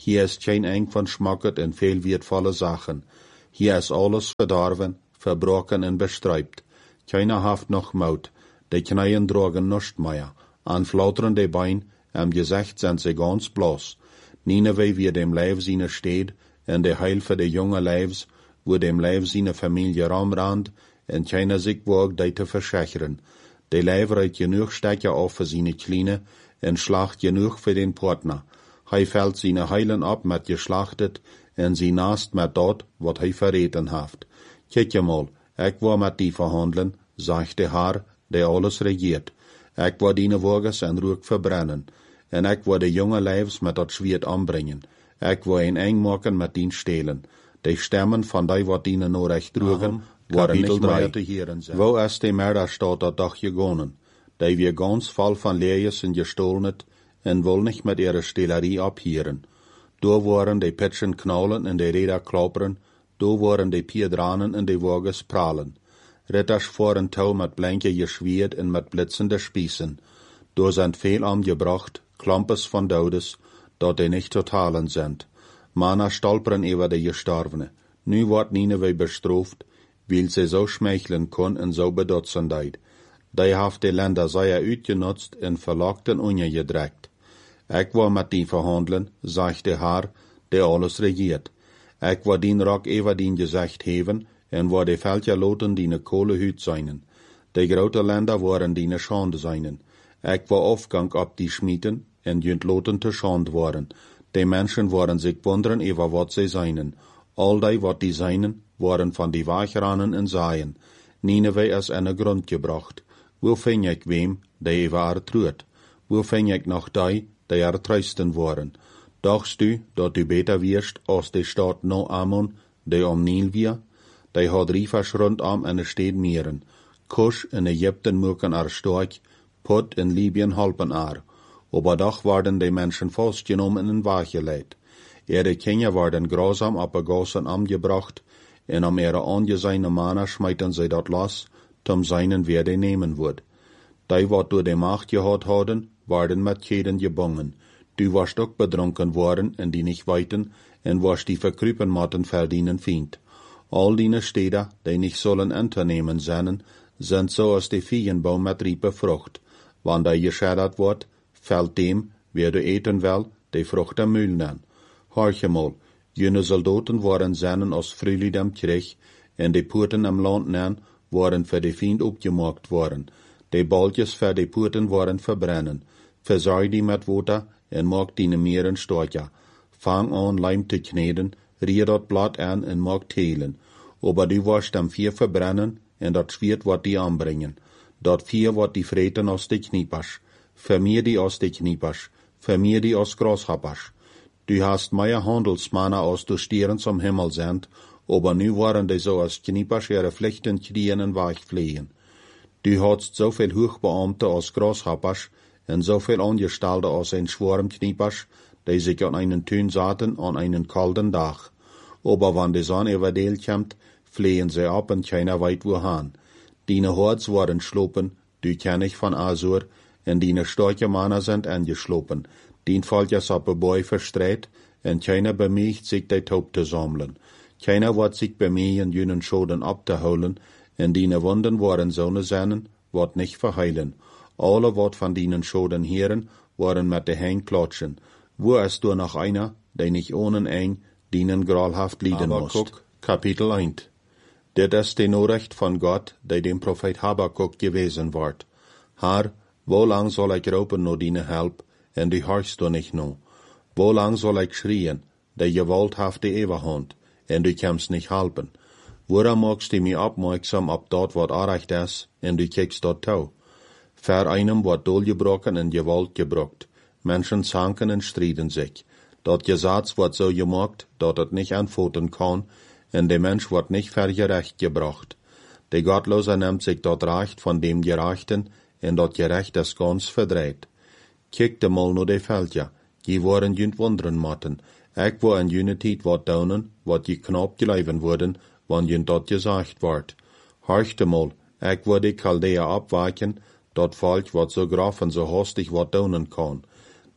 S1: Hier ist geen eng van schmacket en veel wertvolle Sachen. Hier ist alles verdorven, verbrochen en bestrijpt. Keiner haft noch Maut, de knieën drogen nichts mehr. An flauteren de Bein, am Gesicht sind sie ganz bloß. Nineveh wie dem Leib seine steht, en de Heil für de junge Leibs, wo dem Leib seine Familie rumrannt, en keiner sich wagt, die te verschecheren. De Leib reit genug Stecker auf für seine Kleine, en schlacht genug für den Partner. Hij fällt seine Heilen ab mit geschlachtet, en sie nast mit dort, wat hij verreten haft. Kijk je mal, ik war mit die verhandeln, sagt de Herr, der alles regiert. Ik war die Woges en Ruck verbrennen, en ik war de junge Leibs mit dat Schwert anbringen. Ik war een eng maken mit dien stelen. De stemmen van die wat die no recht droegen, waren nicht mehr te hören zijn. Wo is de Mörderstaat dat dag gegonnen? Die wir ganz voll van Leerjes en gestohlenet, en wil nicht mit ihrer Stehlerie abhieren. Da waren die Pitschen knallen en die Räder klappern, da waren die Piedranen en die Woges prallen. Ritters fahren touw mit blanke Geschwert en mit blitzende Spießen. Da sind viel angebracht, Klampes von Dodes, dat die nicht totalen sind. Mana stolpern über die Gestorvene. Nu wordt Nineveh bestraft, weil sie so schmeicheln kon en so bedotzendheid. Die haft die Länder sehr uitgenutzt en verlockten ungedreckt. Ik war mit die verhandeln, sagt der Herr, der alles regiert. Ik war dien Rock über dien Gesicht heven, en war die Völker loten die Kohlehüt seinen. Die grote Länder waren die Schande seinen. Ik war Aufgang ab die Schmieden, en jünt loten te Schande waren. Die Menschen waren sich wundern über wat sie seinen. All die wat die seinen, waren von die Weichranen en Seien. Nineveh is in Grund gebracht. Wo fing ik wem, die war truet? Wo fing ik noch die treusten waren? Dachtst du, dat du beter wirst als die Stadt No Ammon, die om Nil wir? Die had riefers rondom en steed meren. Kusch in Ägypten moeken stark, Put in Libyen halpen Aber doch waren die Menschen vastgenommen en weggeleit. Ihre Kinder waren grausam abgegossen angebracht, en om ihre angesehene Männer schmeiten sie dat los, zum seinen wer die nehmen wird. Die, wat durch die Macht gehad hadden, waren mit Käden gebungen. Du warst auch betrunken worden, en die nicht weiten, en warst die verkrüpen matten verdienen Feind. All die Städte, die nicht sollen unternehmen seien, sind so als die Feigenbaum mit riepe Frucht. Wann die geschädigt wird, fällt dem, wer du eten will, die Frucht am Müll an. Horche mal, jene Soldaten waren seinen aus Frühling am Krieg, en die Porten am Land nan, waren für die Feind opgemaakt worden. Die Balkjes für die Porten waren verbrennen. Versorg die mit Water en maak die Meeren stärker. Fang an Leim te kneden, rier dat Blatt an en maak telen. Aber du warst am Vier verbrennen en dat Schwert wat die anbringen. Dat Vier wat die vreten aus die Kniepas. Vermeer die aus die Kniepas. Vermeer die aus Grashappers. Du hast mehr Handelsmänner aus du Stieren zum Himmel sind, aber nu waren die so als Kniepas ihre Pflichten kriegen en wegfliehen. Du hast so viel Hochbeamte aus Grashappers en so viel Angestellte aus ein Schwarm Kniepas, die sich an einen Tün saten an einen kalten Tag. Aber wenn die Sonne überdeelt kommt, fliehen sie ab und keiner weit wohin. Dine Horts waren schlopen, du kenn ich von Asur, en dine starke Männer sind angeschlopen. Dien Volk is op een boy verstreit, en keiner bemüht sich die Taub te sammeln. Keiner wird sich bemühen, jenen Schoden abzuholen, en dine Wunden waren so seinen, wat nicht verheilen. Alle wat von dinen Schoden hören, waren mit de Hängen klatschen. Wo ist du noch einer, der nicht ohne eng, dinen gralhaft lieden muss? Habakuk, Kapitel 1. Dit ist die Nachricht von Gott, der dem Prophet Habakuk gewesen ward. Herr, wo lang soll ich roepen no dine Help, en du horchst du nicht no? Wo lang soll ich schrien, der Gewalt haft die Ewehand, en du kannst nicht helpen? Woran magst du mich aufmerksam ab dort, wat arrecht is, en du kiekst dort tau? Ver einem wordt doorgebroken en Gewalt gebrokt. Menschen zanken en striden sich. Dat Gesetz wordt so gemaakt, dat het nicht antworten kann, en de Mensch wordt nicht vergerecht gebracht. De Gottlose nimmt sich dat Recht von dem Gerechten, en dat Gerecht is ganz verdreht. Kijk mal no de Völker, die waren jünt wunderen matten. Ik wo in jene tijd wat daunen, wat je knap geleiven worden, wann jünt dat gesagt ward. Horchte mal, ik wo de Chaldea abwaken, dat Volk wat so graf en so hastig wat daunen kann.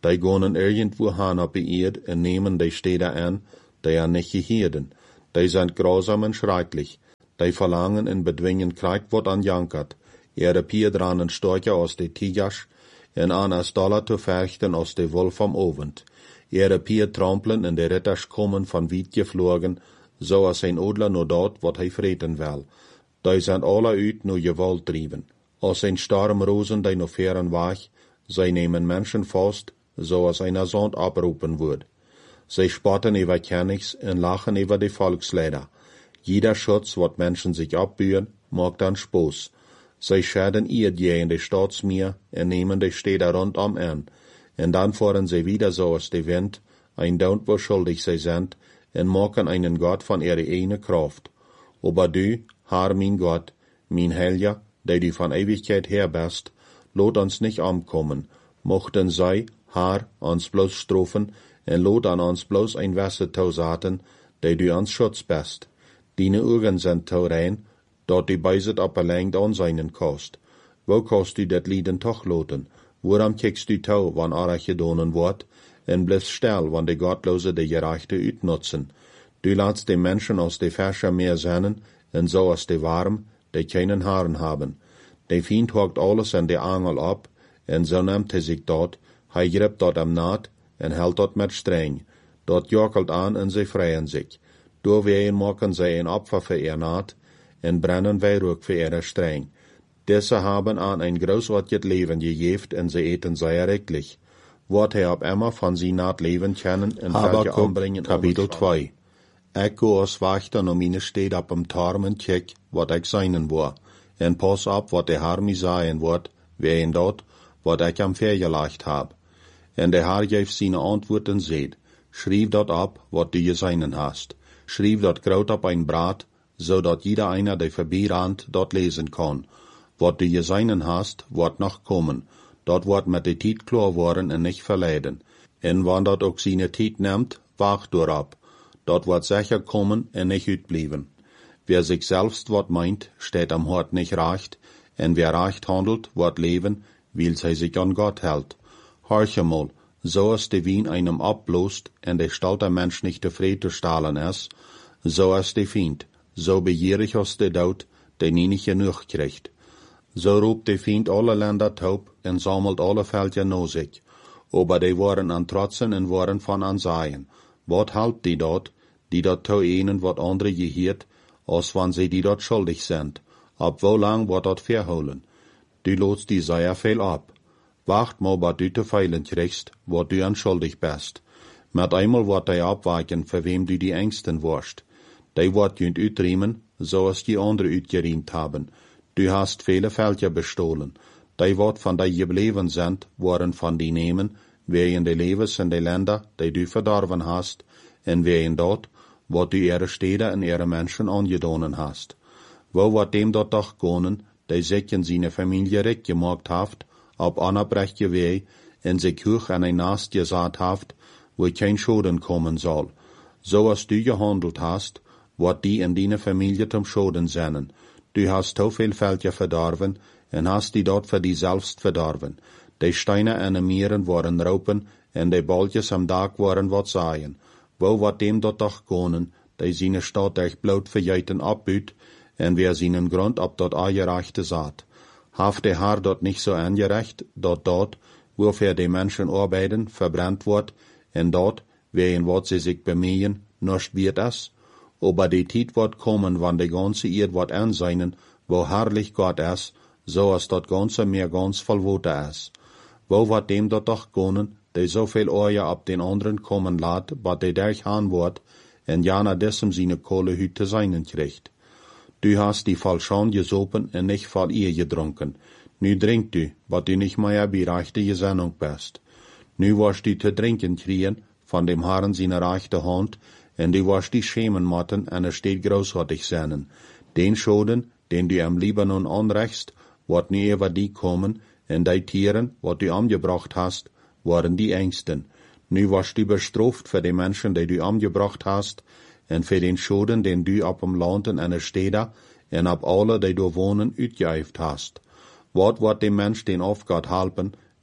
S1: Die gonen irgendwo han op die Erd en nemen die Städte an, die er nicht gehirden. Die sind grausam und schrecklich. Die verlangen en bedwingen Krieg wat an jankert. Ihre Piedran en Storche aus de Tigers, en an as Dollar zu verchten aus de Wolf am Ovent. Ihre Pied trampeln en de Ritters kommen van weit geflogen, so als ein Odler nur dort, wat hij vreten will. Die sind alle uit nur Gewalt drieben. Als ein Stormrosen die noch fern wach, sie nehmen Menschen fast, so als einer Sond abrufen wird. Sie spotten über Königs en lachen über die Volksleider. Jeder Schutz, wat Menschen sich abbühen, macht dann Spaß. Sie schaden ihr je in die Staatsmeer en nehmen die Städte rundum an. En dann fahren sie wieder so als der Wind, ein Daunt, wo schuldig sie sind, en machen einen Gott von ihrer eigenen Kraft. Aber du, Herr mein Gott, mein Helja, der du von Ewigkeit her bist, lot uns nicht umkommen, mochten sei, Herr, uns bloß strafen, en lot an uns bloß ein Wasser tausaten, der du uns Schutz bist. Deine Augen sind tau rein, dort die beiset abgelenkt an seinen Kost. Wo kost du dat Lieden toch loten? Woran kickst du tau, wann arach gedonen wordt, en bliss still, wann de Gottlose de Gerechte utnutzen? Du lässt de Menschen aus de Fäscher meer sennen, en so aus de Warm, de keinen Haaren haben. De Feind hogt alles in de Angel ab, en so nimmt sich dort, hij gript dort am Naht, en hält dort met streng. Dort jockelt an en sie freien sich. Doorwegen maken zij een Opfer für ihr Naht, en brennen Weihrauch für ihre streng. Diese haben an ein großartiges Leben gejeft en sie eten sehr recklich. Wat hij op immer von sie naht leben können en welche umbringen. Kapitel 2. Ik go als wachter om meine steed op dem Turm en check wat ik seinen war. En pas op wat de Herr mir sagen wordt, wegen dort, wat ik am vergelegt hab. En de Herr geeft seine Antworten seht. Schrieb dort ab, wat du geseinen hast. Schrieb dort groot op ein Brat, so dat jeder einer, der vorbeirand, dort lesen kann. Wat du geseinen hast, wird noch kommen. Dort wird mit de Tiet klar worden en nicht verleiden. En wann dort auch seine Tiet nimmt, wacht ab. Dort wird sicher kommen en nicht utblieben. Wer sich selbst wat meint, steht am Hort nicht recht, en wer recht handelt, wird leben, weil sie sich an Gott hält. Horche mal, so als de Wien einem abblost en de stolter Mensch nicht tevreden stahlen ist, so als de Feind, so begierig als de Dood, der nie nicht genug kriegt. So roept de Feind alle Länder taub en sammelt alle Völker no sich. Aber die waren an Trotzen en waren von Ansehen. Wat halt die dort to einen wat andere gehiert, als wann sie die dort schuldig sind? Ab wo lang wird dort verholen? Du lotst die sehr viel ab. Wacht mal, wat du te feilen kriegst, wat du anschuldig bist. Met einmal wird die abweichen, für wem du die Ängsten warst. Die wird jünd utriemen, so als die andere utgeriemt haben. Du hast viele Völker bestohlen. Die wat von die geblieben sind, waren von die nehmen, wegen de Levens in de Länder, die du verdorven hast, en wegen dort, wat du ihre Städte en ihre Menschen angedonen hast. Wo wat dem dort doch gonen, die sich in seine Familie recht gemacht haft, ob anerbrechte Weh, en sich hoch an ein Nast gesaat haft, wo kein Schaden kommen soll. So als du gehandelt hast, wat die in deine Familie zum Schaden sennen. Du hast so viel Völker verdorven, en hast die dort für die selbst verdorven. Die Steine an den Meeren waren raupen, en die Bolletjes am Dag waren wat saaien. Wo wat dem dort doch gonen, die seine Stadt echt bloot verjeiten abbüt, en wer seinen Grund ab dort angereichte saat. Haft der Herr dort nicht so angerecht, dort, wofür die Menschen arbeiten, verbrannt wird, en dort, wegen wat sie sich bemühen, nicht wird es. Aber die Zeit wird kommen, wann die ganze Erde wird anseinen, wo herrlich Gott ist, so als dort ganze Meer ganz voll Wasser ist. Wo wird dem dort doch gonen, der so viel Euer ab den anderen kommen lässt, wat der dich han wird, en jana dessen seine Kohlehütte seinen kriegt. Du hast die voll Schand gesopen en nicht voll ihr getrunken. Nu trink du, wat du nicht mehr bei rechte Gesinnung bist. Nu wirst du zu trinken kriegen, von dem Herrn seine rechte Hand, en du wirst die schämen motten, en es steht großartig seinen. Den Schaden, den du am Libanon anrechst, wird nie über die kommen, en die Tieren, wat du angebracht hast, waren die Ängsten. Nu wirst du bestraft für die Menschen, die du angebracht hast, en für den Schaden, den du ab dem Land in einer Städte, en ab alle, die du wohnen, utgeeift hast. Wat wird dem Mensch den Aufgott halpen,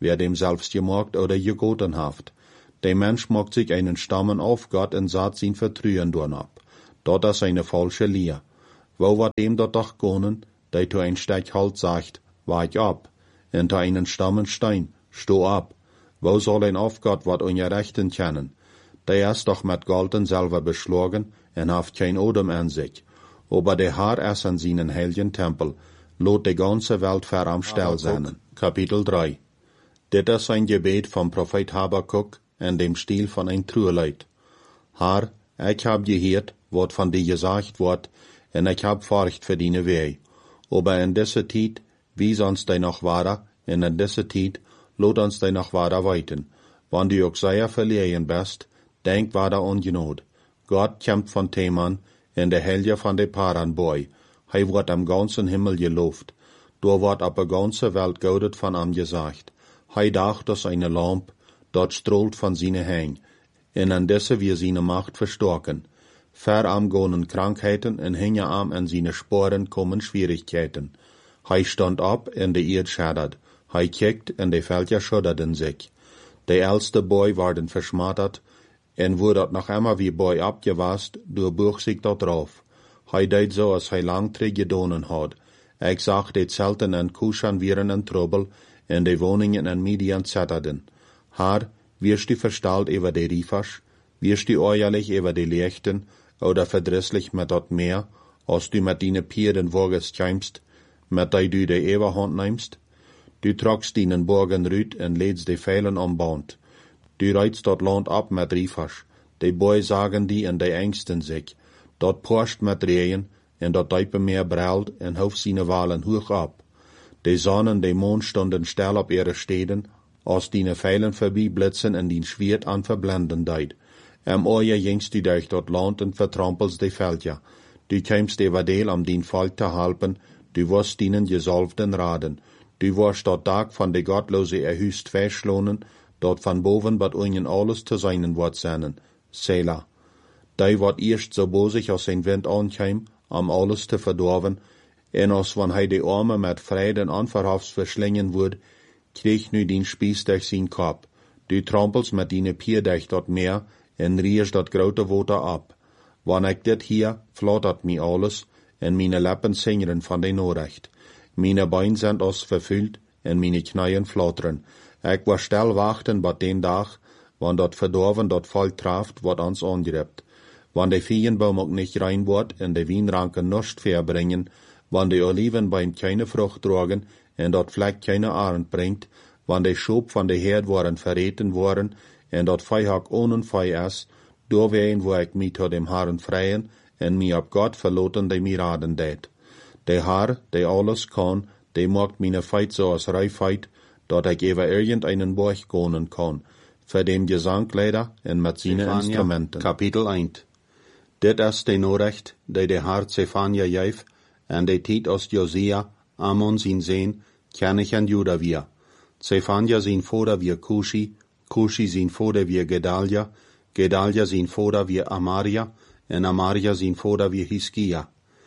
S1: wer dem selbst gemacht oder gegoten haft. Der Mensch macht sich einen Stammen auf Gott und saht sein Vertrühen dorn ab. Dort ist eine falsche Lehr. Wo wat dem dort doch gonen, der zu ein Steg halt sagt, weich ab, und zu einen Stammen stein, sto ab. Wo soll ein auf Gott wat ungerechten kennen? Der ist doch mit Golden selber beschlagen, und haft kein Odem an sich. Aber der Herr ist an seinen heiligen Tempel, lot die ganze Welt ver am Stell sein. Kapitel 3. Dit ist ein Gebet vom Prophet Habakuk in dem Stil von ein Trueleid. Herr, ich hab gehört, wat von dir gesagt wird, und ich hab Furcht für deine Weh. Aber in dieser Zeit, wies uns dei noch wahrer, und in dieser Zeit, lot uns dei noch wahrer weiten. Wann du auch sehr verliehen bist, denk wahrer ungenot. Gott kämpft von Theman, in der Helge von de Paran boy. Hij wird am ganzen Himmel gelobt. Da wird ab der ganze Welt gaudet von am gesagt. Hij dacht aus eine Lamp, dort strahlt von seine Hang, und an desse wir seine Macht verstärken. Ver am gonen Krankheiten und hinge am an seine Sporen kommen Schwierigkeiten. Hij stand ab und de Erd schaddert. Hij kickt und de Felder schudderten sich. De älste Boy werden verschmattert, en wurde dort noch immer wie Boy abgewast, buch sich dort drauf. Hij deed so, als hij lang terug gedonen had. Ik zag de Zelten en Kushan wieren en Trouble, en de woningen en Midian zetterden. Haar, wirst du verstalt über de Riefasch, wirst du euerlich über de Lechten, oder verdrisslich mit dort Meer, als du mit deine Pieren woges kämst, mit dei du de Eberhand nimmst? Du tragst deinen Borgen rüt en lädst de Pfeilen umbaunt. Du reizt dort Land ab mit Riefasch, de Boy sagen die en de ängsten sich. Dort porscht mit Rehen, en dort Deipe Meer brellt en hoeft seine Walen hoch ab. De Sonne en de Mond stonden still op ihre Steden, als die Pfeilen vorbeiblitzen en die Schwert an verblenden deid. Oje jingst du durch dort Land en vertrampelst de Felder. Du kämst über Deel am dien Volk te halpen, du wirst dienen gesalbten raden. Du wirst dort Tag von de Gottlose erhüst verschlohnen, dort von boven bat unjen alles zu seinen Wort seinen. Selah. Dei wat erst so bosig aus sein Wind ankäm, am alles te verdorven, en als wann hij de Arme mit Frieden anverhafts verschlingen würd, krieg nu den Spieß durch sein Kopf. Du trampelst mit dine Pier durch dort Meer, en riechst dort grote Water ab. Wann ich dit hier, flattert mi alles, en meine Lippen singeren von de Nachricht. Meine Beine sind aus verfüllt, en meine Knien flattern. Ich war still wachten bei den Tag, wann dort verdorven dort Volk traft, wat ans angreift. Wann de Feigenbaum auch nicht rein wird, en de Wienranken nicht verbringen, wann de Olivenbeim keine Frucht tragen, en dort Fleck keine Arend bringt, wann de Schub von de Herd waren verreten worden, en dort Feihag ohne Fei ist, da wein wo ich mich zu dem Herrn freien, en mi ab Gott verloten de mi raden det. De Herr, de alles kann, de macht meine Feit so als Reifheit, dort ich über irgendeinen Borch gehen kann, für den Gesangleider en mit seinen Instrumenten. Kapitel 1. Dit is de Nachricht, die de Herr Zephania geef, en de tijd aus Josia, Ammon zijn Zeen, König en Juda wir. Zephania zijn Vater wir Kushi, Kushi zijn Vater wir Gedalia, Gedalia zijn Vater wir Amaria, en Amaria zijn Vater wir Hiskia.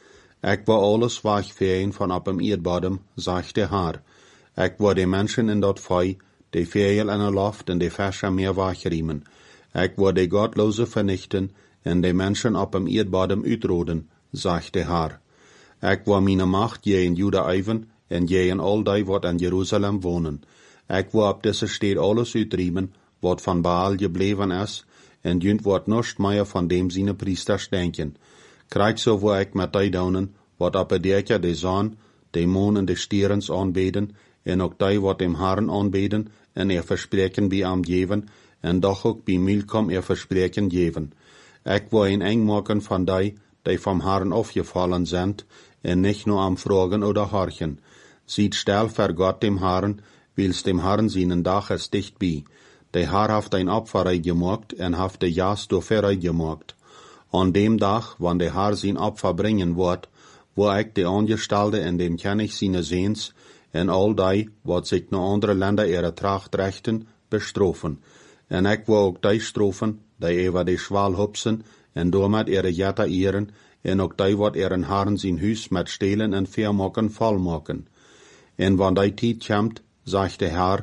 S1: Ik war alles wach für ihn von ab dem Erdbodem, sagt der Herr. Ik war de Menschen in dat Feu, de Vögel in der Luft en de Fische meer wachriemen. Ik war de Gottlose vernichten, en de Menschen op dem Erdbodem uitroden, sagt der Herr. Ik war meine Macht je in Juda eiven, en je in all die wat in Jerusalem wohnen. Ik war op deze Stad alles uitriemen, wat van Baal gebleven is, en junt wordt nicht meer van dem seine Priesters denken. Krijg so wo ik met die daunen, wat op derke de zon, de moon en de stierens aanbeden, en ook die wat dem Herrn aanbeden, en verspreken bij am geven, en doch ook bij Milkom verspreken geven. Ik wil een eng maken van die vom Herrn aufgefallen sind, en nicht nur am Fragen oder Horchen. Sieht still vor Gott dem Herrn, wils dem Herrn seinen Dach ist dicht bei. Der Herr haft ein Opfer gemacht, en haft de Jas dafür gemacht. An dem Tag, wann der Herr sein Opfer bringen wird, wo ich die Angestellte in dem König seine Sehens, en all die, wat sich nur andere Länder ihre Tracht rechten, bestrafen. En ich will auch die strafen, die über die Schwal hupsen, en damit ihre Jette ehren, en ook die wat ihren Herrn sein Hus mit Stehlen en Vermocken vollmachen. En wann die Tijd kommt, sagt der Herr,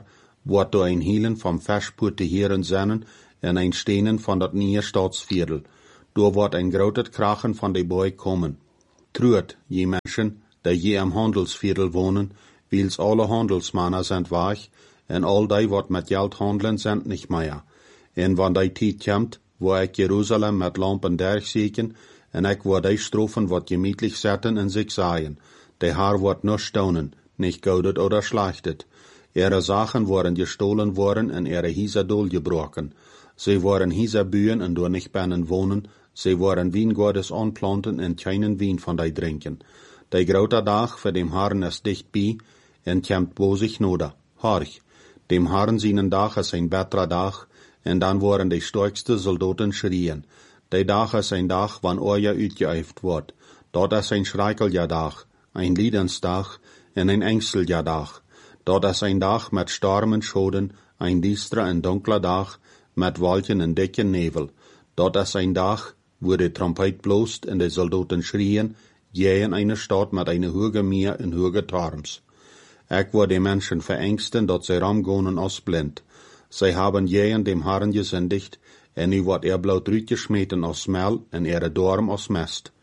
S1: wordt door een hielen van verspoed te heren zennen en een stenen van dat nieuwe staatsviertel. Door wordt een groot krachen van de boy komen. Treurt, je mensen, die je am handelsviertel wonen, wils alle handelsmannen zijn weg, en al die wat met geld handelen zijn niet meer. En wanneer die tijd komt, wo ik Jeruzalem met lampen durchzieken, en ik word die strofen wat gemütlich zetten en zich zeggen, de haar wordt nur staunen, nicht goudet oder schlechtet. Ihre Sachen worden gestohlen worden en ihre Hieser doorgebrochen. Sie worden Hieser bühen en door nicht binnen wohnen, sie worden Wiengordes anplanten en keinen Wien van die drinken. De grote dag voor dem Herrn is dichtbij, en komt bozig noda. Horch, dem Herrn seinen dag is een betere dag, en dan worden de sterkste soldaten schrien. De dag is een dag, wanneer oorja uitgeëifd wordt. Dat is een schrijkelja dag, een liedensdag en een engstelja dag. Dat is een dag met stormen schoden, een diestere en donkere dag, met wolken en dikke nevel. Dat is een dag, wo de trompet bloost en de soldaten schrien, jij in eine stad met eine hoge meer en hoge torms. Ik word de mensen verengsten, dat zij ramgonen als blind. Zij hebben jij dem Herrn gesendigt, en nu wordt bloot uitgesmeten als smel en dorm als mest.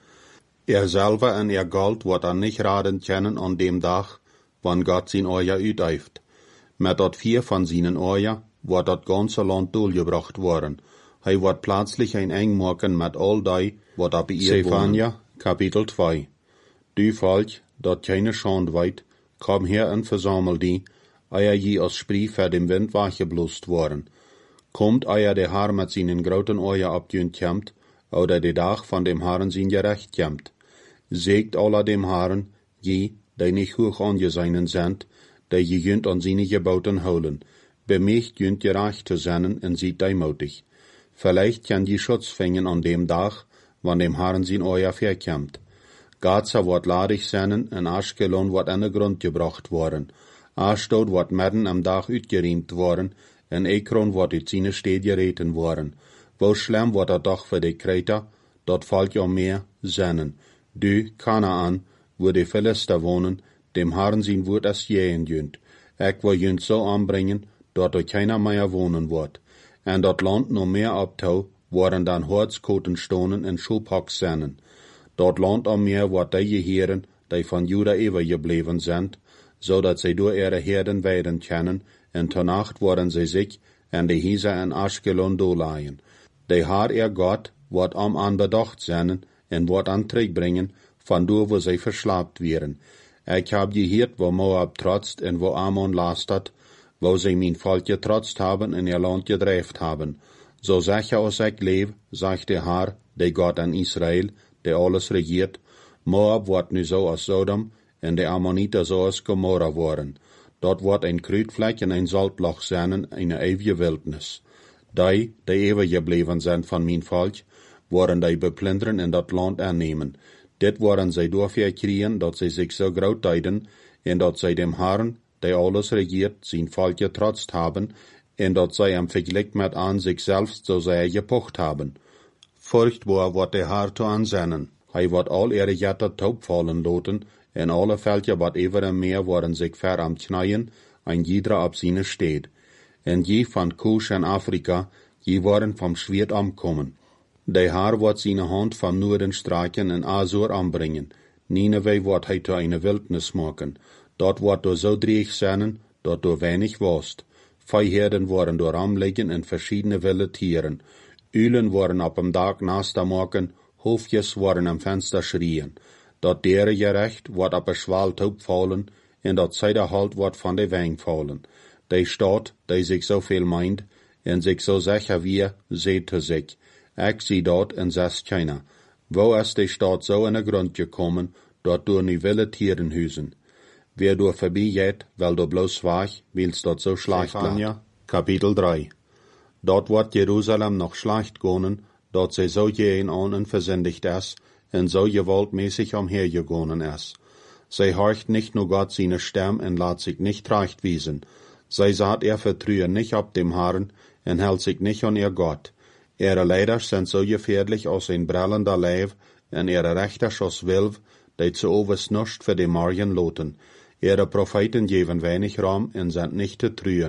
S1: Selber en gold wordt niet raden kennen aan dem dag, wann Gott zijn oorja uiteift. Met dat 4 van zijn oorja wordt dat ganze land doorgebracht worden. Hij wordt plötzlich een eng maken met al die, wat op ihr Zephania, Kapitel 2. Du Volk, dat keine Schande weit, kom her en verzamel die, eier je als Sprie voor dem Wind weggeblost worden. Komt eier de Haar met zijn groten oorja opjunt komt, oder de dag van dem Herrn zijn gerecht komt. Zegt alle dem Herrn, je, die nicht hoch angesehen sind, die je junt an seine Geboten houden. Bemächt junt gerecht zu sein en seid demutig. Vielleicht kann je Schutz fängen an dem Tag, wann dem Herrn sein Oja verkommt. Gaza wird ladig sein en Aschkelon wird an den Grund gebracht worden. Ashdod wird mitten am Tag uitgeriemt worden en Ekron wird uit seine Stede gereten worden. Wo schlimm wird der Dag für die Kreter, dort fällt ja mehr sennen. Du, Kanaan, wo die Philister wohnen, dem Herrn sein Wort es jähen jünt. Ich will jünt so anbringen, dort euch keiner mehr wohnen wird. En dat Land no mehr abtau, worden dan Horzkoten stonen en Schubhacks sennen. Dat Land am Meer wordt die Heren, die van Juda overgebleven sind, zodat zij door ihre Herden weiden können, en tenacht worden zij zich en de Hieser en Aschkelon doorlaaien. De Haar Gott wordt am anbedacht sennen, en wordt aan terugbrengen, van door wo zij verslaapt werden. Ik heb gehoord wo Moab trotzt en wo Ammon lastert, wo zij mijn volk getrotzt haben en ihr land gedreeft haben. So sicher als ik leef, zegt de Haar, de Gott an Israel, der alles regiert, Moab wordt nu zo als Sodom, en de Ammoniter zo als Gomorra worden. Dort wordt een kruidvlek en een zaltloch zijn, een eeuwige wildnis. Die overgebleven zijn van mijn volk, worden die beplunderen en dat land aannemen. Dit worden zij doorverkriegen, dat zij zich zo groot deiden, en dat zij dem Herrn, die alles regiert, zijn volk getrotzt haben, en dat zij hem vergelijk met aan zichzelf zo zij gepocht haben. Furchtbar wordt de Herr te aanzennen. Hij wordt al ihre Jätter taub fallen laten, en alle Völker wat over en meer worden zich ver am knien, ein jeder op seine steed. En je van Kusch en Afrika, je worden vom Schwert amkommen. De Herr wordt seine hand vom Noorden streichen en Asur anbringen. Nineveh wordt hij te eine Wildnis maken. Dort wordt door zo dreig zijn, dat door weinig wost. Vijherden worden door amliggen en verschiedene wilde Tieren. Ulen worden op hem Dag naster maken, hoofdjes worden am Fenster schrien. Dat dere gerecht wordt op een schwaal taub vallen, en dat zijderhalt wordt van de weng vallen. De stad, die zich zoveel meint, en zich zo zeker wie, zegt te zich, ik zie dat en zegt keiner. Wo is de stad zo in de grond gekommen, dat door nu wilde Tieren huizen? Wer door voorbij gaat, wel door bloos weg, wils dat zo slecht laat. Kapitel 3. Dort wordt Jeruzalem nog slecht gonen, dat zij zo jeen aan en verzendigd is, en zo gewaltmäßig umhergegangen is. Zij horcht nicht nur Gott seine Stimme en laat sich nicht recht wiesen. Zij saat vertrühen nicht op dem Herrn en hält sich nicht an ihr Gott. Ihre Leiders sind so gefährlich als ein brellender Leib en ihre Rechters als Wilf, die zu oversnuscht für die Morgen loten. Ihre Propheten geven weinig Raum en sind nicht te trühen.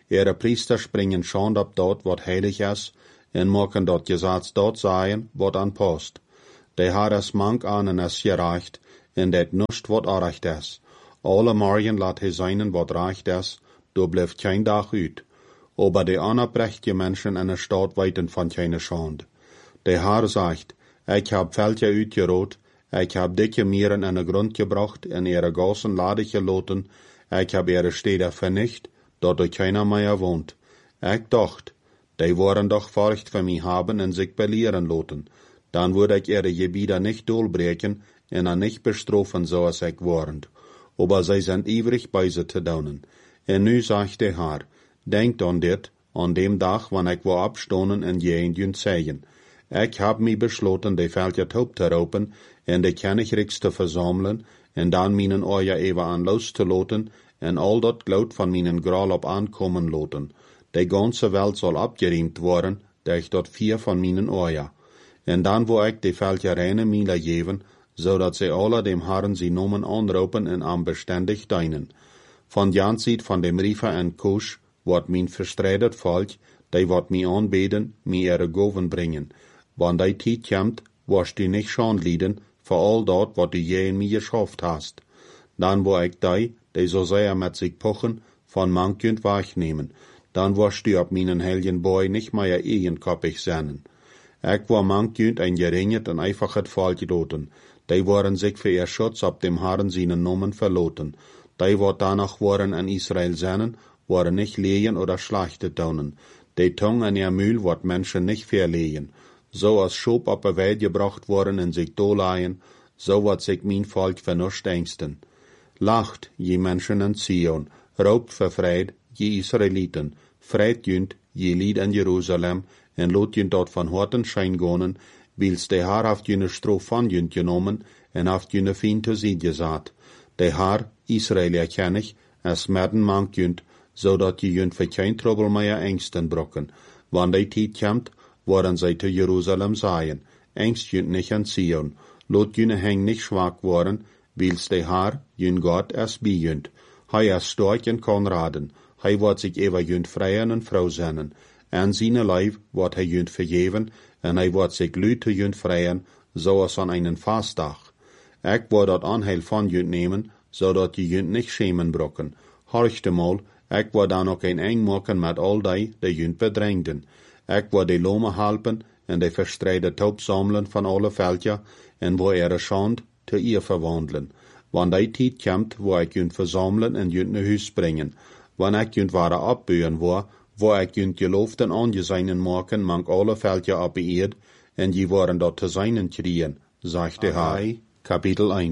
S1: Ihre Priester springen schand ab dort, wat heilig is, en maken dat Gesetz dort sein, wat anpast. De har es mank an en es gereicht, en det nust wat arecht is. Alle morgen laat hij zijn wat recht is, do blijft geen dag uit. Aber de anerprechtje mensen in de stad weten van geen schande. De har zegt, ik heb veldje uitgerood, ik heb dikke mieren in de grond gebracht en ihre gassen ladig gelaten, ik heb ihre steden vernicht, dat er keiner meer woont. Ik dacht, die worden doch furcht voor mij hebben en zich belehren laten. Dan würde ich ihre Gebiete nicht doorbreken en er nicht bestrafen, zoals ik warend. Aber zij zijn ivrig bij ze te doen. En nu zegt de Herr, denkt an dit, an dem Dag, wanneer ik wil opstonen en je in junt zeggen. Ik heb mij besloten de veldje top te ropen en de kennigriks te verzamelen en dan mijn oor even aan los te laten en al dat gloed van mijn graal op aankomen laten. De ganze Welt zal abgeriemt worden, durch dat 4 van mijn oor. En dan wil ik de veldje reine miele geven, zodat zij alle dem Herren sie nomen aanroepen en aan bestendig dienen. Van jansiet van dem Riefer en Kusch wordt mijn verstredet volk, die wordt mij aanbeden, mij ihre goven brengen. Wanneer die tijd komt, wirst du nicht schand lieden, voor al dat wat du je in mij geschafft hast. Dan wil ik die so sehr met zich pochen, van mankjent wegnemen. Dan wirst du op mijn helgen boy nicht mehr eigenkoppig zijn. Ik wil mankjent een geringet en einfachet volk laten. Die worden zich voor ihr Schutz op dem Herren seinen Namen verloten. Die wordt danach worden in Israel zijn, worden nicht lehen oder schlachtet tun. Die Tung in ihr Mühl wordt Menschen nicht verlehen. So als Schop op een Welt gebracht worden en zich doorleien, so wordt zich mijn volk vernuscht ängsten. Lacht, je Menschen in Zion, roopt vervrijd, je Israeliten, vreit junt, je lied in Jeruzalem, en lot junt dort van horten schijn gonen, wils de Haar haft jene strof van junt genomen, en haft jene fien te zied gezaad. De Haar, Israel erkennig, es merden mank junt, zodat je junt voor geen trouble meer ängsten brokken. Wanneer die tijd komt, worden zij te Jeruzalem zijn, ängst junt nicht an Zion, lot jene heng nicht schwach worden, wils de Haar, jun Gott es bij junt. Hij is sterk en kan raden, hij wordt zich even junt vrijen en vrouw zennen, en zijn lijf wordt hij junt vergeven, en hij wordt zich luid te junt vrijen, zoals aan einen Fastdag. Ik word dat aanheil van junt nemen, zodat je junt nicht schemen brokken. Horchte mal, ik word dan ook een eng maken met al die junt bedreigden. Ik word de lome helpen en de verstreide taub samelen van alle veldja, en wo ihre schand te ihr verwandelen. Wanneer die tijd komt, wo ik junt verzamelen en junt naar huis brengen. Wanneer ik junt ware opbuien wo ik junt geloofden aangezeinen maken, mank alle veldja op eerd, en je worden dat te zijnen kriegen, zegt de Herr. Kapitel 1.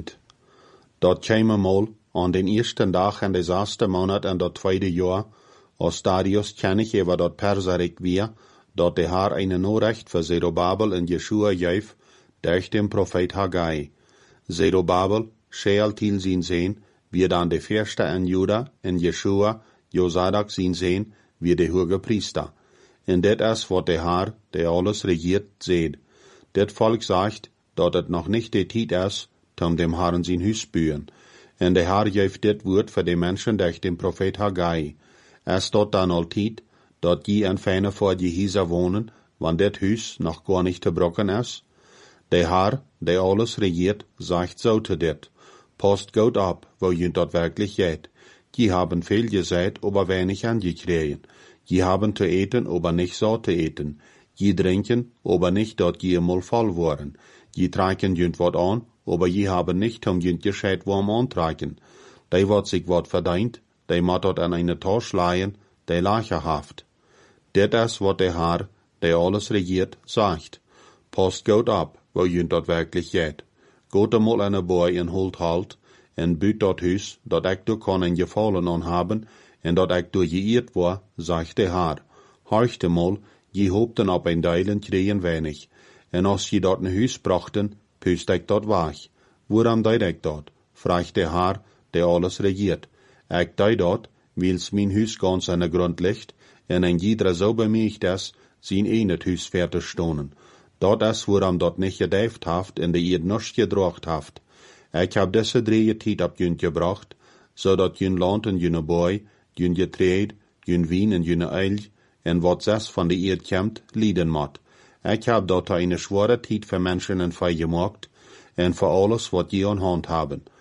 S1: Dat kwam mal an den eersten dag in de 6e maand in dat 2e jaar, als Darius kennig over dat Perserik weer, dat de Herr eine Nachricht für Zerubabel en Jeschua geef, durch den Prophet Haggai. Zerubabel, Shealtiel zijn sehen, wie dan de Fürste in Juda, en Jeschua, Josadak zijn sehen, wie de hoge Priester. En dit is wat de Herr, der alles regiert, seht. Dit Volk sagt, dat het nog nicht de tijd is, tom dem Herrn zijn huis buien. En de Herr geeft dit woord voor de mensen durch den Prophet Haggai. Es dort dan altijd, dat je en fijne voor je hiezer wonen, want dit huis nog gar nicht te brokken is? De Herr, der alles regiert, sagt so te dit. Post gut ab, wo je dort wirklich geht. Je haben viel gesät, aber wenig angekriegen. Je haben zu eten, aber nicht so zu eten. Je trinken, aber nicht dort je mal voll worden. Je tragen jünt wat an, aber je haben nicht jünt gescheit warm antragen. Die wat sich wat verdient, die mat dort an eine Tasche leihen, die lacherhaft. Dit is wat der Herr, der alles regiert, sagt. Post gut ab, wo jünt dort wirklich geht. Geht einmal an een boy en holt halt, en büt dat huis, dat ik door kan en gefallen aan hebben, en dat ik door geëerd war, zegt de Herr. Horchte mal, je hoopten op een deilen kregen weinig, en als je dat een huis brachten, pust ik dat weg. Waarom deed ik dat? Vraagt de Herr, der alles regiert. Ik deed dat, wils mijn huis ganz aan de grond ligt, en een jeder zo bemüht is, zijn een het huis fertig stonen. Dat is waarom dat niet gedijft haft en de eerd nust gedracht haft. Ik heb deze 3 tijd op junt gebracht, zodat jun land en june boy, jun getreed, jün wien en jüne eil, en wat zes van de eerd komt, lieden mat. Ik heb dat eine schwere tijd voor mensen en voor gemaakt, en voor alles wat je aan hand hebben.